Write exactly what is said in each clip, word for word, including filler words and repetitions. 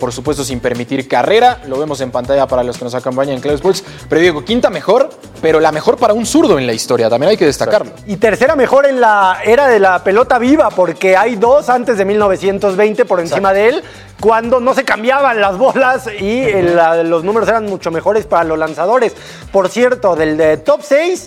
por supuesto sin permitir carrera. Lo vemos en pantalla para los que nos acompañan en Claro Sports. Pero digo, quinta mejor, pero la mejor para un zurdo en la historia. También hay que destacarlo. Y tercera mejor en la era de la pelota viva, porque hay dos antes de mil novecientos veinte por encima Exacto. de él, cuando no se cambiaban las bolas y el, la, los números eran mucho mejores para los lanzadores. Por cierto, del de top seis,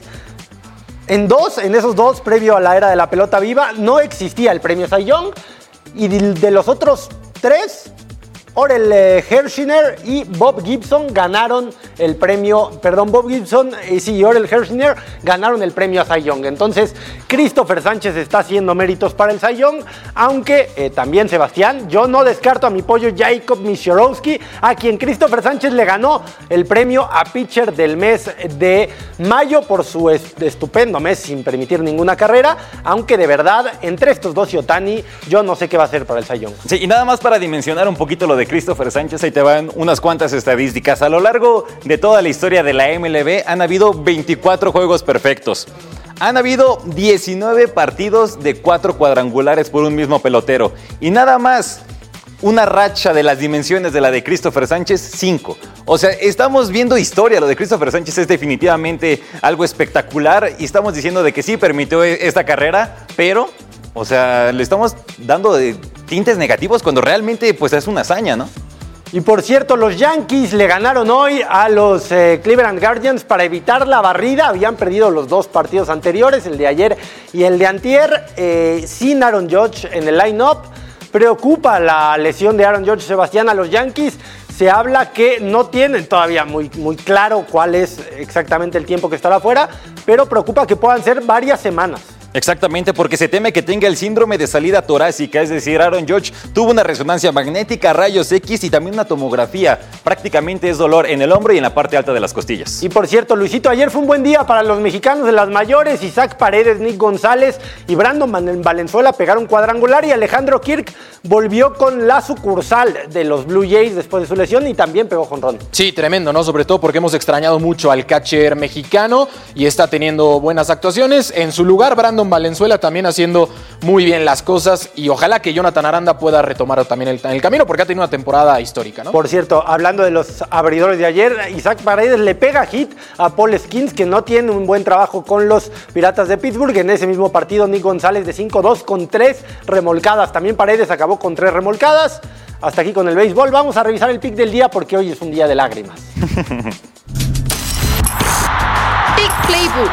en dos, en esos dos, previo a la era de la pelota viva, no existía el premio Cy Young. Y de, de los otros tres, Orel eh, Hershiser y Bob Gibson ganaron el premio, perdón, Bob Gibson eh, sí, y Orel Hershiser ganaron el premio a Cy Young. Entonces, Christopher Sánchez está haciendo méritos para el Cy Young, aunque eh, también Sebastián, yo no descarto a mi pollo Jacob Misiorowski, a quien Christopher Sánchez le ganó el premio a pitcher del mes de mayo por su est- estupendo mes sin permitir ninguna carrera, aunque de verdad, entre estos dos y Ohtani, yo no sé qué va a hacer para el Cy Young. Sí, y nada más para dimensionar un poquito lo de Christopher Sánchez, ahí te van unas cuantas estadísticas. A lo largo de toda la historia de la M L B han habido veinticuatro juegos perfectos. Han habido diecinueve partidos de cuatro cuadrangulares por un mismo pelotero. Y nada más una racha de las dimensiones de la de Christopher Sánchez, cinco. O sea, estamos viendo historia. Lo de Christopher Sánchez es definitivamente algo espectacular y estamos diciendo de que sí permitió esta carrera, pero, o sea, le estamos dando de tintes negativos cuando realmente pues es una hazaña, ¿no? Y por cierto, los Yankees le ganaron hoy a los eh, Cleveland Guardians para evitar la barrida. Habían perdido los dos partidos anteriores, el de ayer y el de antier, eh, sin Aaron Judge en el line-up. Preocupa la lesión de Aaron Judge, Sebastián, a los Yankees. Se habla que no tienen todavía muy, muy claro cuál es exactamente el tiempo que estará fuera, pero preocupa que puedan ser varias semanas. Exactamente, porque se teme que tenga el síndrome de salida torácica, es decir, Aaron Judge tuvo una resonancia magnética, rayos X y también una tomografía. Prácticamente es dolor en el hombro y en la parte alta de las costillas. Y por cierto, Luisito, ayer fue un buen día para los mexicanos de las mayores. Isaac Paredes, Nick González y Brandon Valenzuela pegaron cuadrangular y Alejandro Kirk volvió con la sucursal de los Blue Jays después de su lesión y también pegó jonrón. Sí, tremendo, ¿no? Sobre todo porque hemos extrañado mucho al catcher mexicano y está teniendo buenas actuaciones. En su lugar, Brandon Valenzuela también haciendo muy bien las cosas y ojalá que Jonathan Aranda pueda retomar también el, el camino porque ha tenido una temporada histórica, ¿no? Por cierto, hablando de los abridores de ayer, Isaac Paredes le pega hit a Paul Skeens, que no tiene un buen trabajo con los Piratas de Pittsburgh. En ese mismo partido, Nick González de cinco dos con tres remolcadas. También Paredes acabó con tres remolcadas. Hasta aquí con el béisbol. Vamos a revisar el pick del día porque hoy es un día de lágrimas. Pick Playbook.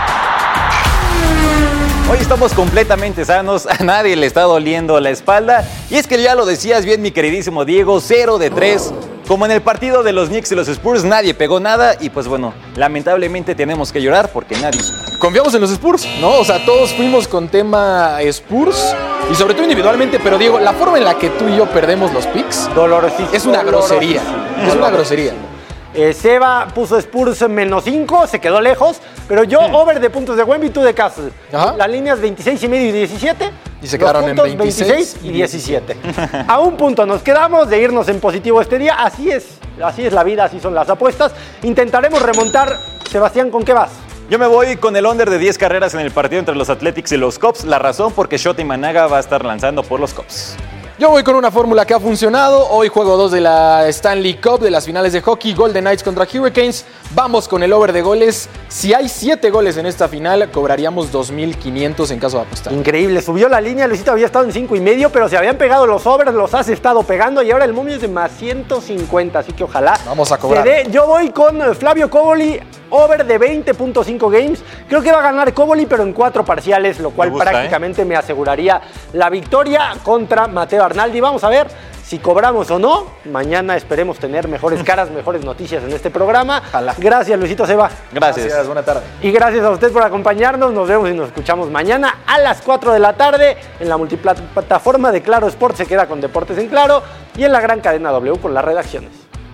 Hoy estamos completamente sanos, a nadie le está doliendo la espalda. Y es que ya lo decías bien, mi queridísimo Diego, cero de tres. Como en el partido de los Knicks y los Spurs, nadie pegó nada. Y pues bueno, lamentablemente tenemos que llorar porque nadie... Confiamos en los Spurs, ¿no? O sea, todos fuimos con tema Spurs y sobre todo individualmente. Pero Diego, la forma en la que tú y yo perdemos los picks Dolorosísimo. es una grosería. Es una grosería. Eh, Seba puso Spurs menos cinco, se quedó lejos, pero yo mm. over de puntos de Wemby, tú de Castle. Ajá. Las líneas veintiséis y medio y diecisiete. Y se quedaron en veintiséis y diecisiete. A un punto nos quedamos de irnos en positivo este día. Así es, así es la vida, así son las apuestas. Intentaremos remontar. Sebastián, ¿con qué vas? Yo me voy con el under de diez carreras en el partido entre los Athletics y los Cubs. La razón porque Shota Imanaga va a estar lanzando por los Cubs. Yo voy con una fórmula que ha funcionado. Hoy juego dos de la Stanley Cup, de las finales de hockey, Golden Knights contra Hurricanes. Vamos con el over de goles. Si hay siete goles en esta final, cobraríamos dos mil quinientos en caso de apostar. Increíble, subió la línea, Luisito había estado en cinco y medio, pero se habían pegado los overs, los has estado pegando y ahora el momio es de más ciento cincuenta, así que ojalá vamos a cobrar. Se dé. Yo voy con Flavio Coboli, over de veinte punto cinco games. Creo que va a ganar Coboli, pero en cuatro parciales, lo cual me gusta, prácticamente ¿eh? me aseguraría la victoria contra Mateo Arnaldi. Vamos a ver si cobramos o no. Mañana esperemos tener mejores caras, mejores noticias en este programa. Ojalá. Gracias, Luisito Seba. Gracias. Gracias, buena tarde. Y gracias a usted por acompañarnos. Nos vemos y nos escuchamos mañana a las cuatro de la tarde en la multiplataforma de Claro Sports. Se queda con Deportes en Claro y en la gran cadena W con las redacciones.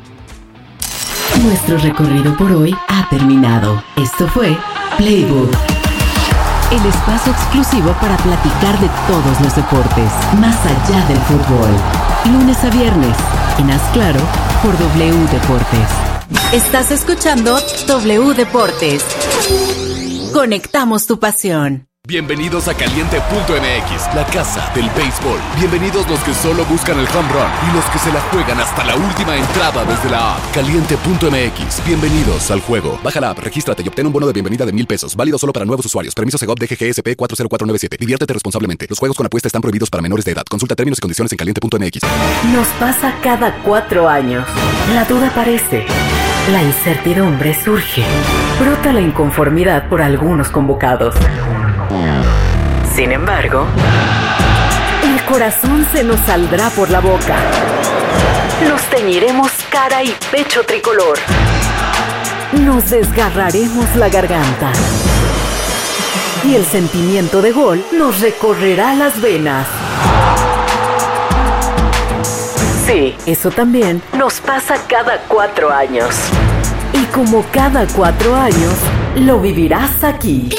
Nuestro recorrido por hoy ha terminado. Esto fue Playbook, el espacio exclusivo para platicar de todos los deportes, más allá del fútbol. Lunes a viernes, en Haz Claro, por W Deportes. Estás escuchando W Deportes. Conectamos tu pasión. Bienvenidos a Caliente punto M X, la casa del béisbol. Bienvenidos los que solo buscan el home run y los que se la juegan hasta la última entrada desde la app. Caliente punto M X, bienvenidos al juego. Baja la app, regístrate y obtén un bono de bienvenida de mil pesos. Válido solo para nuevos usuarios. Permiso Segov D G G S P cuatro cero cuatro nueve siete. Diviértete responsablemente. Los juegos con apuesta están prohibidos para menores de edad. Consulta términos y condiciones en Caliente punto M X. Nos pasa cada cuatro años. La duda aparece. La incertidumbre surge. Brota la inconformidad por algunos convocados. Sin embargo, el corazón se nos saldrá por la boca. Nos teñiremos cara y pecho tricolor. Nos desgarraremos la garganta. Y el sentimiento de gol nos recorrerá las venas. Sí, eso también nos pasa cada cuatro años. Y como cada cuatro años, lo vivirás aquí.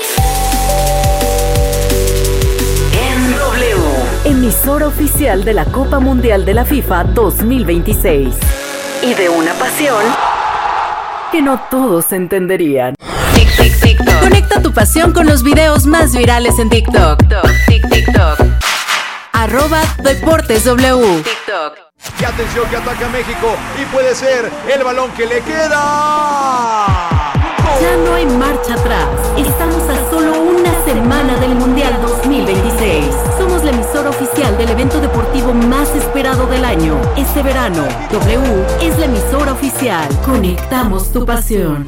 En W, emisora oficial de la Copa Mundial de la FIFA dos mil veintiséis. Y de una pasión que no todos entenderían. Tic, tic, TikTok. Conecta tu pasión con los videos más virales en TikTok. Tic, TikTok. Arroba Deportes W. TikTok. Y atención que ataca México y puede ser el balón que le queda. Ya no hay marcha atrás. Estamos a solo una semana del Mundial dos mil veintiséis. Somos la emisora oficial del evento deportivo más esperado del año. Este verano, W es la emisora oficial. Conectamos tu pasión.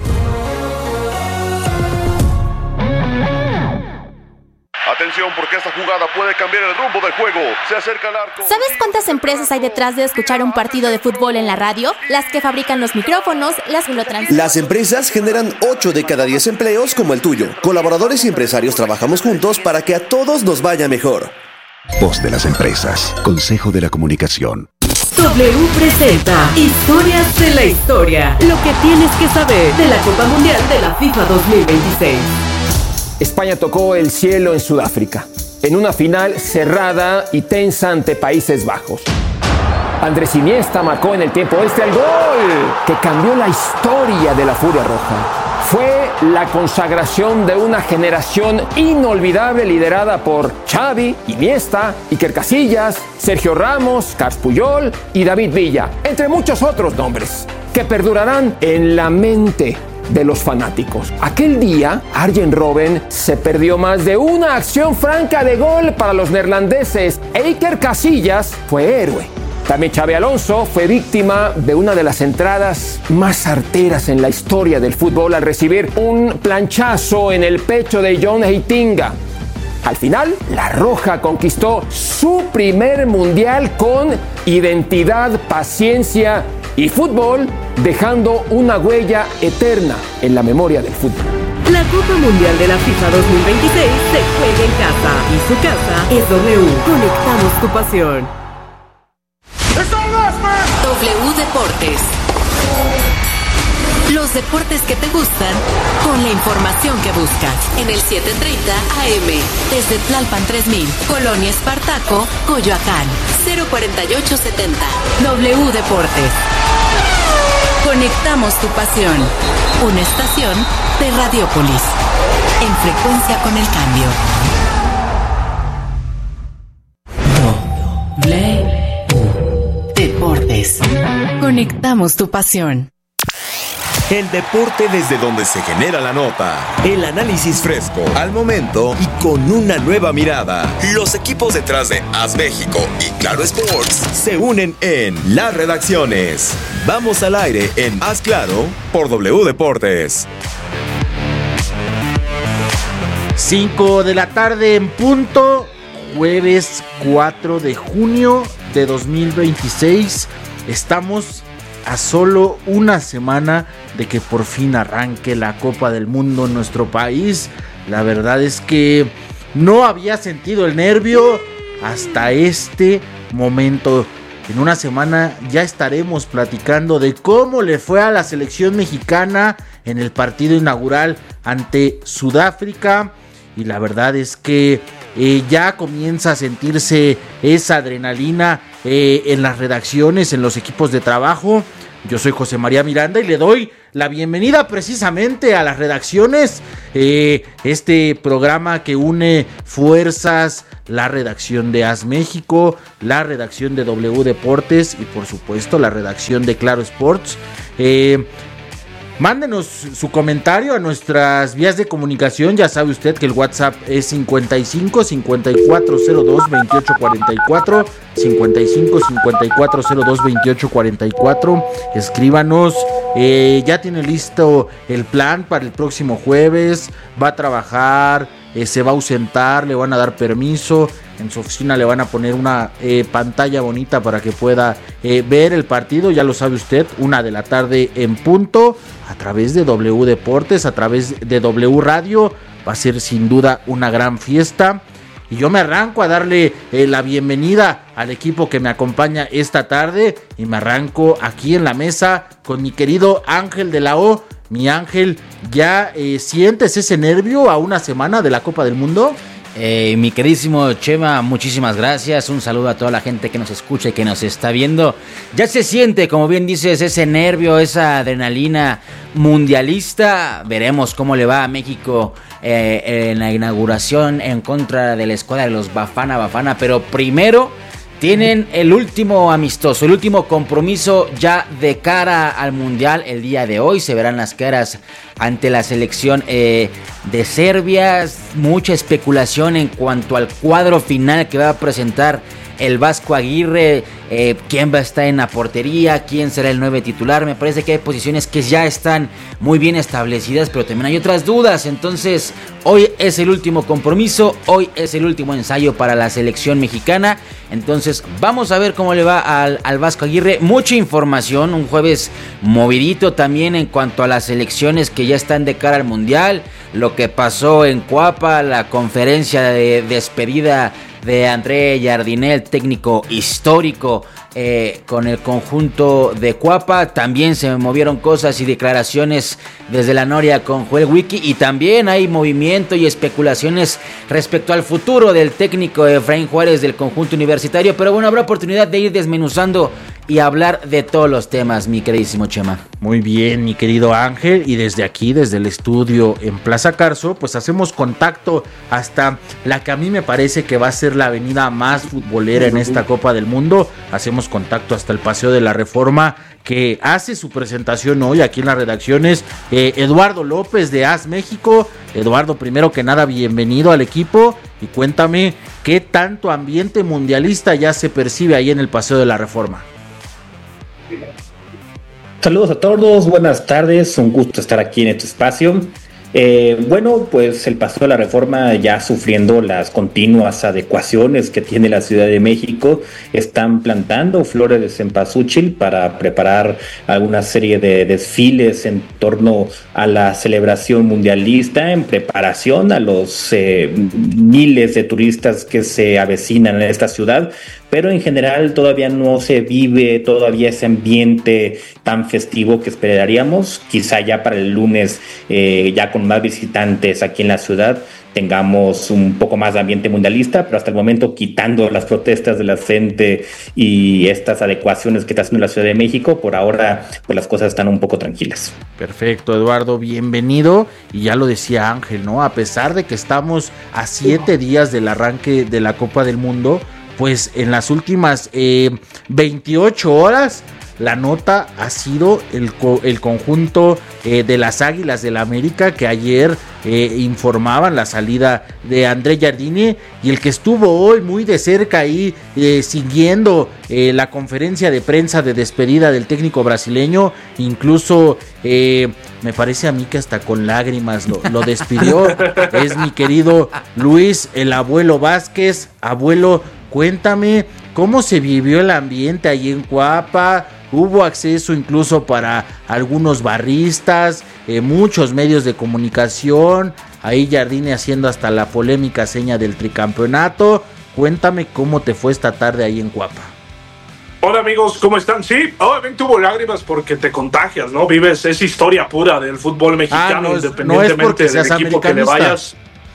Atención porque esta jugada puede cambiar el rumbo del juego. Se acerca al arco. ¿Sabes cuántas empresas hay detrás de escuchar un partido de fútbol en la radio? Las que fabrican los micrófonos, las que lo transmiten. Las empresas generan ocho de cada diez empleos como el tuyo. Colaboradores y empresarios trabajamos juntos para que a todos nos vaya mejor. Voz de las empresas. Consejo de la Comunicación. W presenta Historias de la Historia. Lo que tienes que saber de la Copa Mundial de la FIFA dos mil veintiséis. España tocó el cielo en Sudáfrica, en una final cerrada y tensa ante Países Bajos. Andrés Iniesta marcó en el tiempo extra el gol que cambió la historia de la Furia Roja. Fue la consagración de una generación inolvidable liderada por Xavi, Iniesta, Iker Casillas, Sergio Ramos, Carles Puyol y David Villa, entre muchos otros nombres que perdurarán en la mente de los fanáticos. Aquel día, Arjen Robben se perdió más de una acción franca de gol para los neerlandeses. Iker Casillas fue héroe. También Xabi Alonso fue víctima de una de las entradas más certeras en la historia del fútbol al recibir un planchazo en el pecho de John Heitinga. Al final, la Roja conquistó su primer mundial con identidad, paciencia y fútbol, dejando una huella eterna en la memoria del fútbol. La Copa Mundial de la FIFA dos mil veintiséis se juega en casa y su casa es W. Conectamos tu pasión. W Deportes. Los deportes que te gustan con la información que buscas. En el siete treinta A M. Desde Tlalpan tres mil. Colonia Espartaco, Coyoacán. cero cuarenta y ocho setenta. W Deportes. Conectamos tu pasión. Una estación de Radiopolis. En frecuencia con el cambio. W Deportes. Conectamos tu pasión. El deporte desde donde se genera la nota. El análisis fresco, al momento y con una nueva mirada. Los equipos detrás de A S México y Claro Sports se unen en las redacciones. Vamos al aire en Haz Claro por W Deportes. cinco de la tarde en punto, jueves cuatro de junio de dos mil veintiséis. Estamos a solo una semana de que por fin arranque la Copa del Mundo en nuestro país. La verdad es que no había sentido el nervio hasta este momento. En una semana ya estaremos platicando de cómo le fue a la selección mexicana en el partido inaugural ante Sudáfrica. Y la verdad es que eh, ya comienza a sentirse esa adrenalina eh, en las redacciones, en los equipos de trabajo. Yo soy José María Miranda y le doy la bienvenida precisamente a las redacciones, eh, este programa que une fuerzas, la redacción de AS México, la redacción de W Deportes y por supuesto la redacción de Claro Sports. Eh, Mándenos su comentario a nuestras vías de comunicación. Ya sabe usted que el WhatsApp es cincuenta y cinco, cincuenta y cuatro cero dos, veintiocho cuarenta y cuatro, cincuenta y cinco, cincuenta y cuatro cero dos, veintiocho cuarenta y cuatro. Escríbanos. Eh, ya tiene listo el plan para el próximo jueves. Va a trabajar, eh, se va a ausentar, le van a dar permiso. En su oficina le van a poner una eh, pantalla bonita para que pueda eh, ver el partido. Ya lo sabe usted, una de la tarde en punto, a través de W Deportes, a través de W Radio. Va a ser sin duda una gran fiesta. Y yo me arranco a darle eh, la bienvenida al equipo que me acompaña esta tarde. Y me arranco aquí en la mesa con mi querido Ángel de la O. Mi Ángel, ¿ya eh, sientes ese nervio a una semana de la Copa del Mundo? Eh, mi queridísimo Chema, muchísimas gracias. Un saludo a toda la gente que nos escucha y que nos está viendo. Ya se siente, como bien dices, ese nervio, esa adrenalina mundialista. Veremos cómo le va a México eh, en la inauguración en contra de la escuadra de los Bafana Bafana. Pero primero tienen el último amistoso, el último compromiso ya de cara al Mundial. El día de hoy se verán las caras ante la selección eh, de Serbia. Mucha especulación en cuanto al cuadro final que va a presentar el Vasco Aguirre. Eh, quién va a estar en la portería, quién será el nueve titular. Me parece que hay posiciones que ya están muy bien establecidas, pero también hay otras dudas. Entonces hoy es el último compromiso, hoy es el último ensayo para la selección mexicana. Entonces vamos a ver cómo le va al, al Vasco Aguirre. Mucha información, un jueves movidito también en cuanto a las selecciones que ya están de cara al Mundial. Lo que pasó en Cuapa, la conferencia de despedida de André Jardine, técnico histórico eh, con el conjunto de Cuapa. También se movieron cosas y declaraciones desde la Noria con Joel Wiki, y también hay movimiento y especulaciones respecto al futuro del técnico Efraín Juárez del conjunto universitario. Pero bueno, habrá oportunidad de ir desmenuzando y hablar de todos los temas, mi queridísimo Chema. Muy bien, mi querido Ángel, y desde aquí, desde el estudio en Plaza Carso, pues hacemos contacto hasta la que a mí me parece que va a ser la avenida más futbolera en esta Copa del Mundo. Hacemos contacto hasta el Paseo de la Reforma, que hace su presentación hoy aquí en las redacciones eh, Eduardo López de AS México. Eduardo, primero que nada, bienvenido al equipo y cuéntame qué tanto ambiente mundialista ya se percibe ahí en el Paseo de la Reforma. Saludos a todos, buenas tardes, un gusto estar aquí en este espacio. Eh, bueno, pues el Paseo de la Reforma, ya sufriendo las continuas adecuaciones que tiene la Ciudad de México, están plantando flores de cempasúchil para preparar alguna serie de desfiles en torno a la celebración mundialista, en preparación a los eh, miles de turistas que se avecinan en esta ciudad. Pero en general todavía no se vive todavía ese ambiente tan festivo que esperaríamos. Quizá ya para el lunes, eh, ya con más visitantes aquí en la ciudad, tengamos un poco más de ambiente mundialista, pero hasta el momento, quitando las protestas de la gente y estas adecuaciones que está haciendo la Ciudad de México, por ahora pues las cosas están un poco tranquilas. Perfecto, Eduardo, bienvenido. Y ya lo decía Ángel, ¿no? A pesar de que estamos a siete días del arranque de la Copa del Mundo, pues en las últimas eh, veintiocho horas la nota ha sido el, co- el conjunto eh, de las Águilas del América, que ayer eh, informaban la salida de André Jardine, y el que estuvo hoy muy de cerca ahí eh, siguiendo eh, la conferencia de prensa de despedida del técnico brasileño, incluso eh, me parece a mí que hasta con lágrimas lo, lo despidió, es mi querido Luis, el abuelo Vázquez. Abuelo, cuéntame cómo se vivió el ambiente ahí en Cuapa. Hubo acceso incluso para algunos barristas, eh, muchos medios de comunicación. Ahí Jardine haciendo hasta la polémica seña del tricampeonato. Cuéntame cómo te fue esta tarde ahí en Cuapa. Hola amigos, ¿cómo están? Sí, obviamente hubo lágrimas porque te contagias, ¿no? Vives esa historia pura del fútbol mexicano, ah, no es, independientemente no es del equipo que le vayas.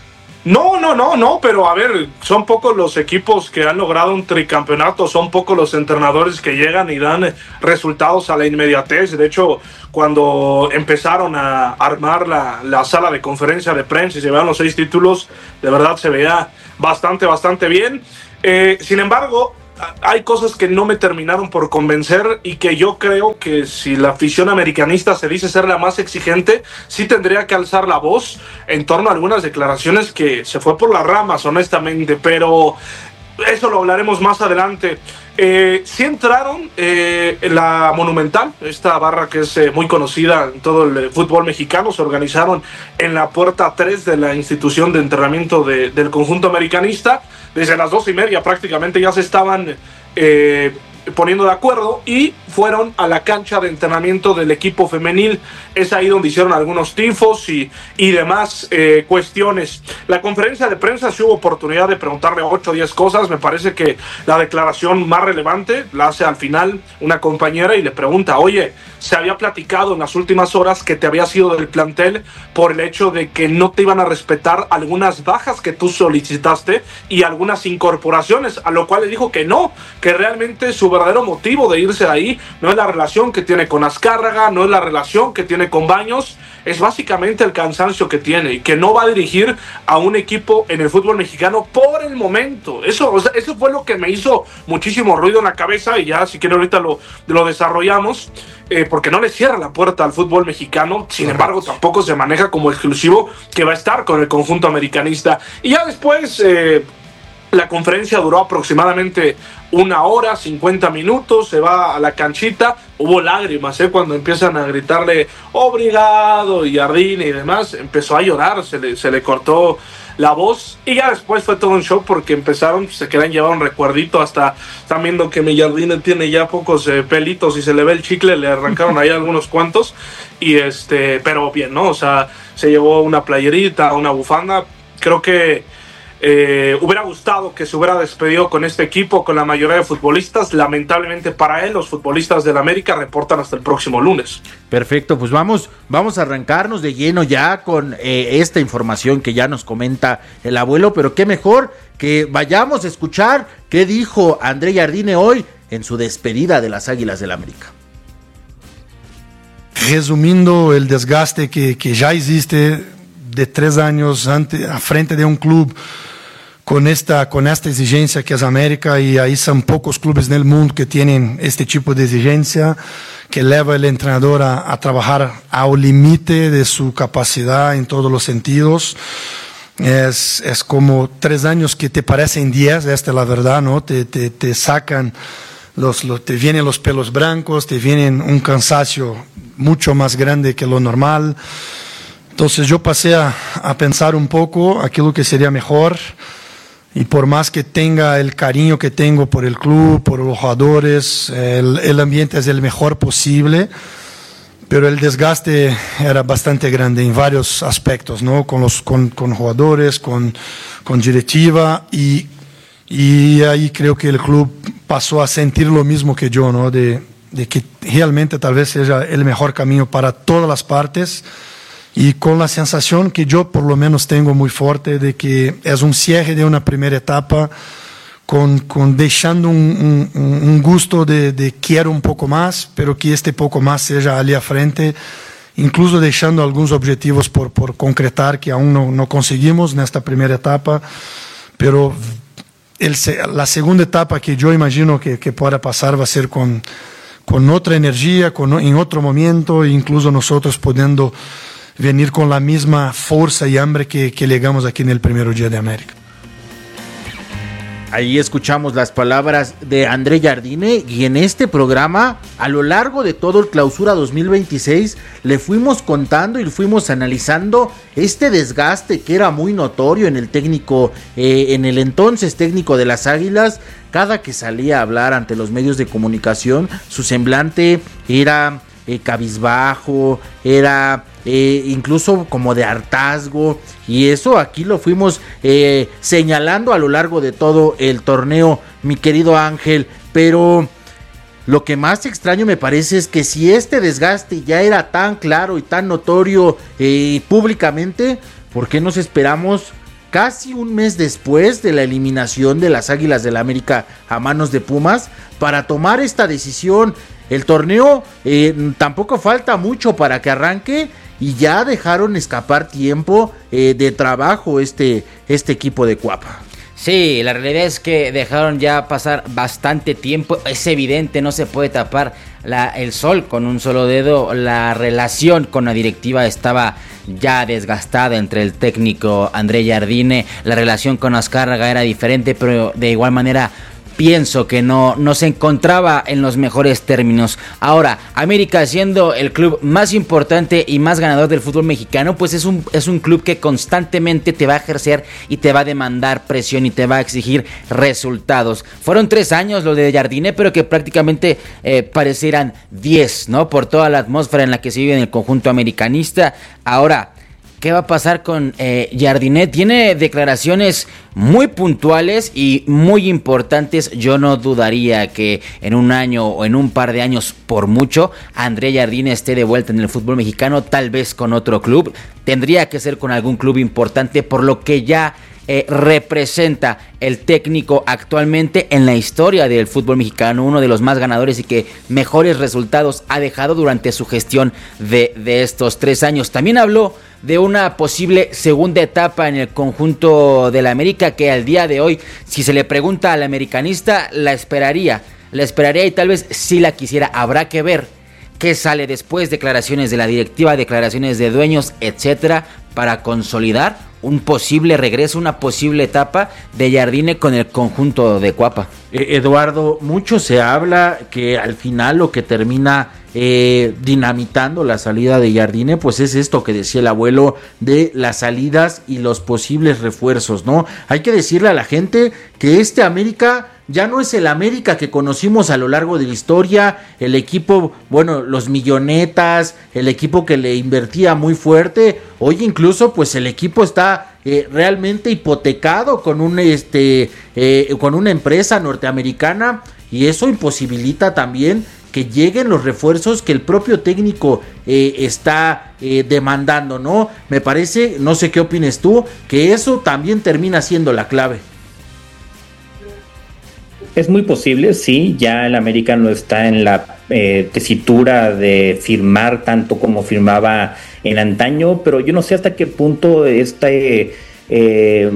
No, no, no, no, pero a ver, son pocos los equipos que han logrado un tricampeonato, son pocos los entrenadores que llegan y dan resultados a la inmediatez. De hecho, cuando empezaron a armar la, la sala de conferencia de prensa y se veían los seis títulos, de verdad se veía bastante, bastante bien. Eh, sin embargo, hay cosas que no me terminaron por convencer y que yo creo que si la afición americanista se dice ser la más exigente, sí tendría que alzar la voz en torno a algunas declaraciones que se fue por las ramas, honestamente, pero eso lo hablaremos más adelante. Eh, sí entraron eh, en la Monumental, esta barra que es eh, muy conocida en todo el fútbol mexicano, se organizaron en la puerta tres de la institución de entrenamiento de, del conjunto americanista. Desde las dos y media prácticamente ya se estaban eh, poniendo de acuerdo y fueron a la cancha de entrenamiento del equipo femenil. Es ahí donde hicieron algunos tifos y, y demás eh, cuestiones. La conferencia de prensa sí hubo oportunidad de preguntarle ocho o diez cosas. Me parece que la declaración más relevante la hace al final una compañera y le pregunta, oye, se había platicado en las últimas horas que te habías ido del plantel por el hecho de que no te iban a respetar algunas bajas que tú solicitaste y algunas incorporaciones, a lo cual le dijo que no, que realmente su verdadero motivo de irse de ahí no es la relación que tiene con Azcárraga, no es la relación que tiene con Baños, es básicamente el cansancio que tiene y que no va a dirigir a un equipo en el fútbol mexicano por el momento. Eso, o sea, eso fue lo que me hizo muchísimo ruido en la cabeza y ya si quieren ahorita lo, lo desarrollamos. Eh, porque no le cierra la puerta al fútbol mexicano, sin embargo tampoco se maneja como exclusivo que va a estar con el conjunto americanista. Y ya después eh, la conferencia duró aproximadamente una hora, cincuenta minutos, se va a la canchita, hubo lágrimas, ¿eh? Cuando empiezan a gritarle obrigado y Jardine y demás, empezó a llorar, se le, se le cortó la voz y ya después fue todo un show porque empezaron, se querían llevar un recuerdito, hasta están viendo que mi Jardine tiene ya pocos eh, pelitos y se le ve el chicle, le arrancaron ahí algunos cuantos y este, pero bien, ¿no? O sea, se llevó una playerita, una bufanda, creo que Eh, hubiera gustado que se hubiera despedido con este equipo, con la mayoría de futbolistas. Lamentablemente para él, los futbolistas del América reportan hasta el próximo lunes. Perfecto, pues vamos, vamos a arrancarnos de lleno ya con eh, esta información que ya nos comenta el abuelo, pero qué mejor que vayamos a escuchar qué dijo André Jardine hoy en su despedida de las Águilas del América. Resumindo el desgaste que, que ya existe de tres años ante, a frente de un club con esta, con esta exigencia que es América, y ahí son pocos clubes en el mundo que tienen este tipo de exigencia, que lleva el entrenador a, a trabajar al límite de su capacidad en todos los sentidos. Es, es como tres años que te parecen diez, esta es la verdad, ¿no? Te, te, te sacan, los, los, te vienen los pelos blancos, te vienen un cansancio mucho más grande que lo normal. Entonces yo pasé a, a pensar un poco aquello que sería mejor, y por más que tenga el cariño que tengo por el club, por los jugadores, el, el ambiente es el mejor posible, pero el desgaste era bastante grande en varios aspectos, ¿no? Con los con, con jugadores, con, con directiva, y, y ahí creo que el club pasó a sentir lo mismo que yo, ¿no? De, de que realmente tal vez sea el mejor camino para todas las partes. Y con la sensación que yo por lo menos tengo muy fuerte de que es un cierre de una primera etapa con, con dejando un, un, un gusto de, de quiero un poco más, pero que este poco más sea allí a frente, incluso dejando algunos objetivos por, por concretar que aún no, no conseguimos en esta primera etapa, pero el, la segunda etapa que yo imagino que, que pueda pasar va a ser con, con otra energía, con, en otro momento, incluso nosotros pudiendo venir con la misma fuerza y hambre que, que llegamos aquí en el primer día de América. Ahí escuchamos las palabras de André Jardine, y en este programa, a lo largo de todo el Clausura dos mil veintiséis, le fuimos contando y fuimos analizando este desgaste que era muy notorio en el técnico, eh, en el entonces técnico de las Águilas. Cada que salía a hablar ante los medios de comunicación, su semblante era eh, cabizbajo, era eh, incluso como de hartazgo, y eso aquí lo fuimos eh, señalando a lo largo de todo el torneo, mi querido Ángel. Pero lo que más extraño me parece es que si este desgaste ya era tan claro y tan notorio eh, públicamente, ¿por qué nos esperamos casi un mes después de la eliminación de las Águilas del América a manos de Pumas, para tomar esta decisión. El torneo eh, tampoco falta mucho para que arranque y ya dejaron escapar tiempo eh, de trabajo este, este equipo de Cuapa. Sí, la realidad es que dejaron ya pasar bastante tiempo. Es evidente, no se puede tapar la, el sol con un solo dedo. La relación con la directiva estaba ya desgastada entre el técnico André Jardine. La relación con Azcárraga era diferente, pero de igual manera pienso que no, no se encontraba en los mejores términos. Ahora, América, siendo el club más importante y más ganador del fútbol mexicano, pues es un, es un club que constantemente te va a ejercer y te va a demandar presión y te va a exigir resultados. Fueron tres años los de Jardine, pero que prácticamente eh, parecieran diez, ¿no? Por toda la atmósfera en la que se vive en el conjunto americanista. Ahora, ¿qué va a pasar con eh, Jardine? Tiene declaraciones muy puntuales y muy importantes. Yo no dudaría que en un año o en un par de años, por mucho, André Jardine esté de vuelta en el fútbol mexicano, tal vez con otro club. Tendría que ser con algún club importante, por lo que ya eh, representa el técnico actualmente en la historia del fútbol mexicano, uno de los más ganadores y que mejores resultados ha dejado durante su gestión de, de estos tres años. También habló de una posible segunda etapa en el conjunto de la América, que al día de hoy, si se le pregunta al americanista, la esperaría, la esperaría y tal vez si la quisiera. Habrá que ver qué sale después, declaraciones de la directiva, declaraciones de dueños, etcétera, para consolidar un posible regreso, una posible etapa de Jardine con el conjunto de Cuapa. Eh, Eduardo, mucho se habla que al final lo que termina eh, dinamitando la salida de Jardine, pues es esto que decía el abuelo de las salidas y los posibles refuerzos, ¿no? Hay que decirle a la gente que este América ya no es el América que conocimos a lo largo de la historia, el equipo, bueno, los millonetas, el equipo que le invertía muy fuerte. Hoy incluso pues el equipo está eh, realmente hipotecado con un este eh, con una empresa norteamericana, y eso imposibilita también que lleguen los refuerzos que el propio técnico eh, está eh, demandando, ¿no? Me parece, no sé qué opines tú, que eso también termina siendo la clave. Es muy posible, sí, ya el América no está en la eh, tesitura de firmar tanto como firmaba en antaño, pero yo no sé hasta qué punto este, eh,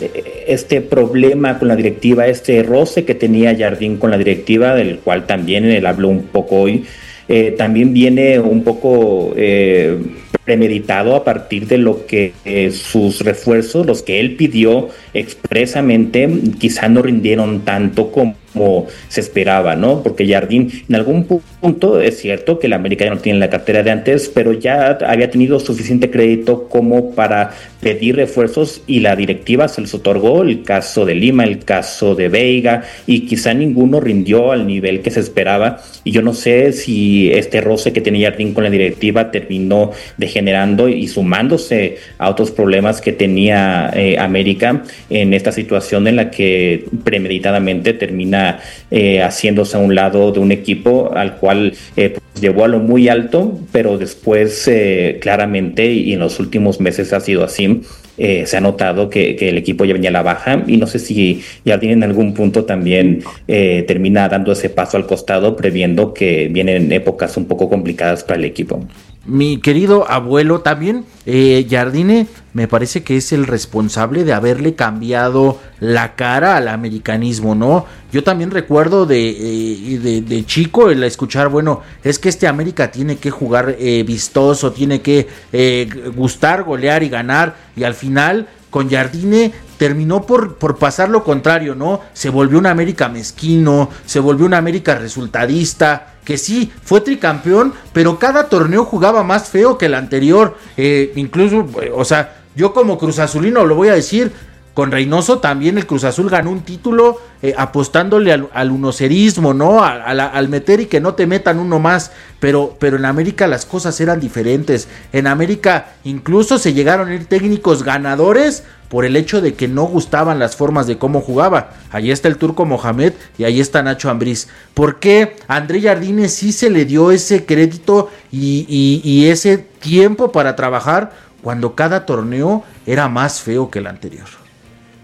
este problema con la directiva, este roce que tenía Jardín con la directiva, del cual también él habló un poco hoy, eh, también viene un poco eh, premeditado a partir de lo que eh, sus refuerzos, los que él pidió expresamente, quizá no rindieron tanto como se esperaba, ¿no? Porque Jardín en algún punto es cierto que el América ya no tiene la cartera de antes, pero ya había tenido suficiente crédito como para pedir refuerzos y la directiva se les otorgó, el caso de Lima, el caso de Veiga, y quizá ninguno rindió al nivel que se esperaba, y yo no sé si este roce que tenía Jardín con la directiva terminó degenerando y sumándose a otros problemas que tenía eh, América en esta situación en la que premeditadamente termina Eh, haciéndose a un lado de un equipo al cual eh, pues, llevó a lo muy alto, pero después eh, claramente y en los últimos meses ha sido así. Eh, se ha notado que, que el equipo ya venía a la baja, y no sé si Jardín en algún punto también eh, termina dando ese paso al costado, previendo que vienen épocas un poco complicadas para el equipo. Mi querido abuelo, también eh, Jardine me parece que es el responsable de haberle cambiado la cara al americanismo, ¿no? Yo también recuerdo de, eh, de, de chico el escuchar, bueno, es que este América tiene que jugar eh, vistoso, tiene que eh, gustar, golear y ganar, y al final con Jardine terminó por, por pasar lo contrario, ¿no? Se volvió un América mezquino, se volvió un América resultadista, que sí, fue tricampeón, pero cada torneo jugaba más feo que el anterior, eh, incluso, o sea, yo como Cruz Azulino lo voy a decir, con Reynoso también el Cruz Azul ganó un título eh, apostándole al, al unocerismo, ¿no? A, a la, al meter y que no te metan uno más, pero, pero en América las cosas eran diferentes. En América incluso se llegaron a ir técnicos ganadores por el hecho de que no gustaban las formas de cómo jugaba. Ahí está el Turco Mohamed y ahí está Nacho Ambriz. ¿Por qué a André Jardine sí se le dio ese crédito y, y, y ese tiempo para trabajar cuando cada torneo era más feo que el anterior?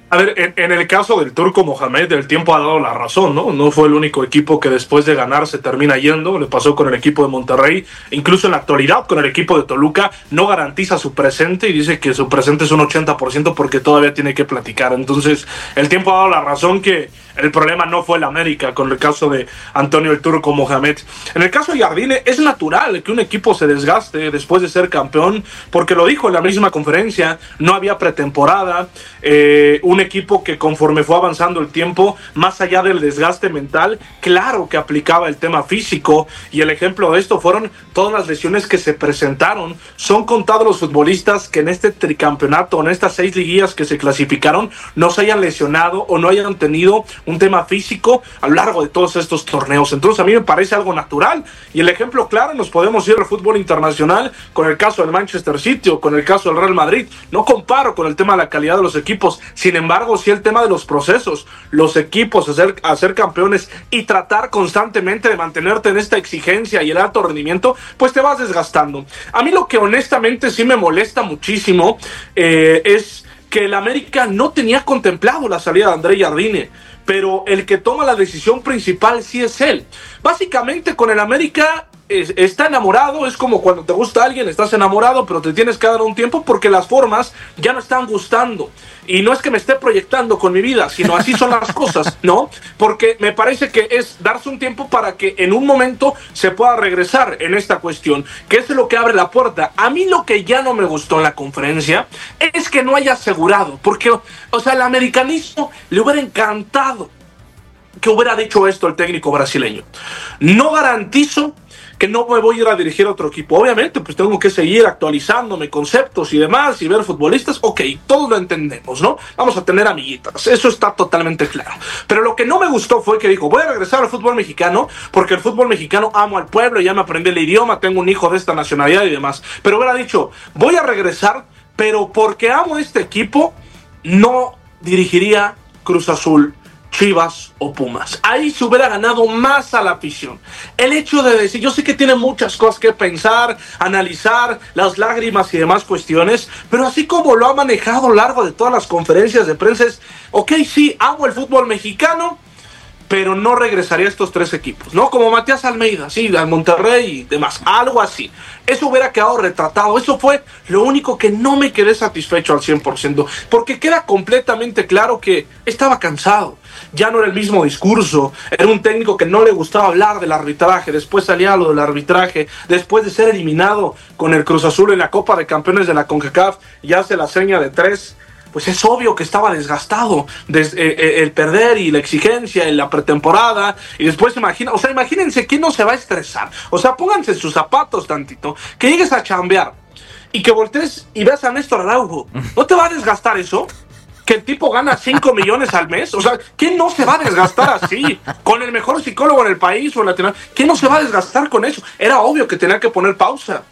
A ver, en, en el caso del Turco Mohamed, el tiempo ha dado la razón, ¿no? No fue el único equipo que después de ganar se termina yendo, le pasó con el equipo de Monterrey, incluso en la actualidad con el equipo de Toluca, no garantiza su presente y dice que su presente es un ochenta por ciento porque todavía tiene que platicar. Entonces, el tiempo ha dado la razón que el problema no fue el América con el caso de Antonio el Turco Mohamed. En el caso de Jardine, es natural que un equipo se desgaste después de ser campeón, porque lo dijo en la misma conferencia, no había pretemporada, eh, un equipo que conforme fue avanzando el tiempo, más allá del desgaste mental, claro que aplicaba el tema físico, y el ejemplo de esto fueron todas las lesiones que se presentaron. Son contados los futbolistas que en este tricampeonato, en estas seis liguillas que se clasificaron, no se hayan lesionado o no hayan tenido un tema físico a lo largo de todos estos torneos. Entonces a mí me parece algo natural, y el ejemplo claro nos podemos ir al fútbol internacional con el caso del Manchester City o con el caso del Real Madrid. No comparo con el tema de la calidad de los equipos, sin embargo sí el tema de los procesos, los equipos a ser, a ser campeones y tratar constantemente de mantenerte en esta exigencia y el alto rendimiento, pues te vas desgastando. A mí lo que honestamente sí me molesta muchísimo eh, es que el América no tenía contemplado la salida de André Jardine, pero el que toma la decisión principal sí es él. Básicamente con el América es, está enamorado, es como cuando te gusta alguien, estás enamorado, pero te tienes que dar un tiempo porque las formas ya no están gustando. Y no es que me esté proyectando con mi vida, sino así son las cosas, ¿no? Porque me parece que es darse un tiempo para que en un momento se pueda regresar en esta cuestión, que es lo que abre la puerta. A mí lo que ya no me gustó en la conferencia es que no haya asegurado, porque, o sea, el americanismo le hubiera encantado que hubiera dicho esto el técnico brasileño. No garantizo que no me voy a ir a dirigir a otro equipo. Obviamente, pues tengo que seguir actualizándome conceptos y demás y ver futbolistas. Ok, todos lo entendemos, ¿no? Vamos a tener amiguitas. Eso está totalmente claro. Pero lo que no me gustó fue que dijo, voy a regresar al fútbol mexicano porque el fútbol mexicano amo al pueblo, ya me aprendí el idioma, tengo un hijo de esta nacionalidad y demás. Pero hubiera dicho, voy a regresar, pero porque amo este equipo, no dirigiría Cruz Azul, Chivas o Pumas. Ahí se hubiera ganado más a la afición. El hecho de decir, yo sé que tiene muchas cosas que pensar, analizar, las lágrimas y demás cuestiones, pero así como lo ha manejado a lo largo de todas las conferencias de prensa es, ok, sí, amo el fútbol mexicano, pero no regresaría a estos tres equipos, ¿no? Como Matías Almeida, sí, al Monterrey y demás, algo así. Eso hubiera quedado retratado, eso fue lo único que no me quedé satisfecho al cien por ciento, porque queda completamente claro que estaba cansado, ya no era el mismo discurso, era un técnico que no le gustaba hablar del arbitraje, después salía lo del arbitraje, después de ser eliminado con el Cruz Azul en la Copa de Campeones de la CONCACAF, y hace la seña de tres. Pues es obvio que estaba desgastado desde eh, eh, el perder y la exigencia en la pretemporada, y después imagina, o sea, imagínense quién no se va a estresar, o sea, pónganse sus zapatos tantito, que llegues a chambear y que voltees y veas a Néstor Araujo, ¿no te va a desgastar eso? Que el tipo gana cinco millones al mes, o sea, ¿quién no se va a desgastar así? Con el mejor psicólogo en el país o en Latinoamérica, ¿quién no se va a desgastar con eso? Era obvio que tenía que poner pausa.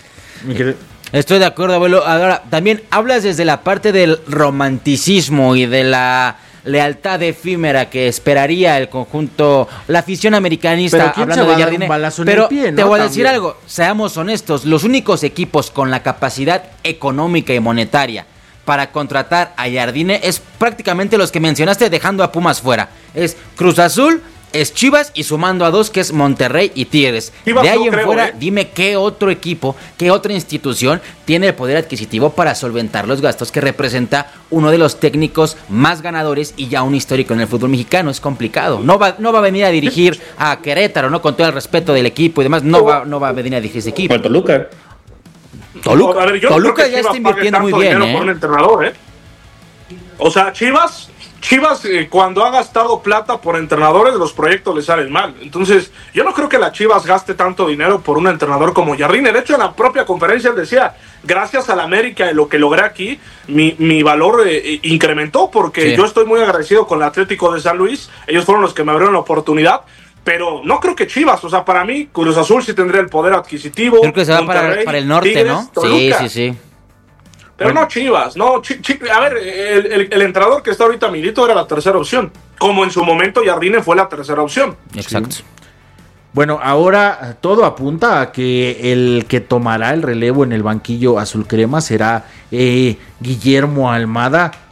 Estoy de acuerdo, abuelo. Ahora, también hablas desde la parte del romanticismo y de la lealtad efímera que esperaría el conjunto, la afición americanista, hablando de Jardine. Pero pie, ¿no? Te voy a decir algo, seamos honestos, los únicos equipos con la capacidad económica y monetaria para contratar a Jardine es prácticamente los que mencionaste, dejando a Pumas fuera. Es Cruz Azul, es Chivas y sumando a dos que es Monterrey y Tigres. Chivas de ahí no en creo, fuera, ¿eh? Dime qué otro equipo, qué otra institución tiene el poder adquisitivo para solventar los gastos que representa uno de los técnicos más ganadores y ya un histórico en el fútbol mexicano. Es complicado. No va, no va a venir a dirigir a Querétaro, ¿no? Con todo el respeto del equipo y demás, no va, no va a venir a dirigir ese equipo. Toluca. Toluca, no, a ver, yo Toluca no ya está invirtiendo muy bien, ¿eh? Por un entrenador, ¿eh? O sea, Chivas... Chivas, eh, cuando ha gastado plata por entrenadores, los proyectos le salen mal. Entonces, yo no creo que la Chivas gaste tanto dinero por un entrenador como Jardine. De hecho, en la propia conferencia él decía, gracias a la América y lo que logré aquí, mi, mi valor eh, incrementó, porque sí. Yo estoy muy agradecido con el Atlético de San Luis. Ellos fueron los que me abrieron la oportunidad. Pero no creo que Chivas, o sea, para mí, Cruz Azul sí tendría el poder adquisitivo. Creo que se va para, para el norte, Tigres, ¿no? Toluca. Sí, sí, sí. Pero bueno. No Chivas, no, chi, chi, a ver, el, el, el entrenador que está ahorita Milito era la tercera opción, como en su momento Jardine fue la tercera opción. Exacto. Sí. Bueno, ahora todo apunta a que el que tomará el relevo en el banquillo azul crema será eh, Guillermo Almada,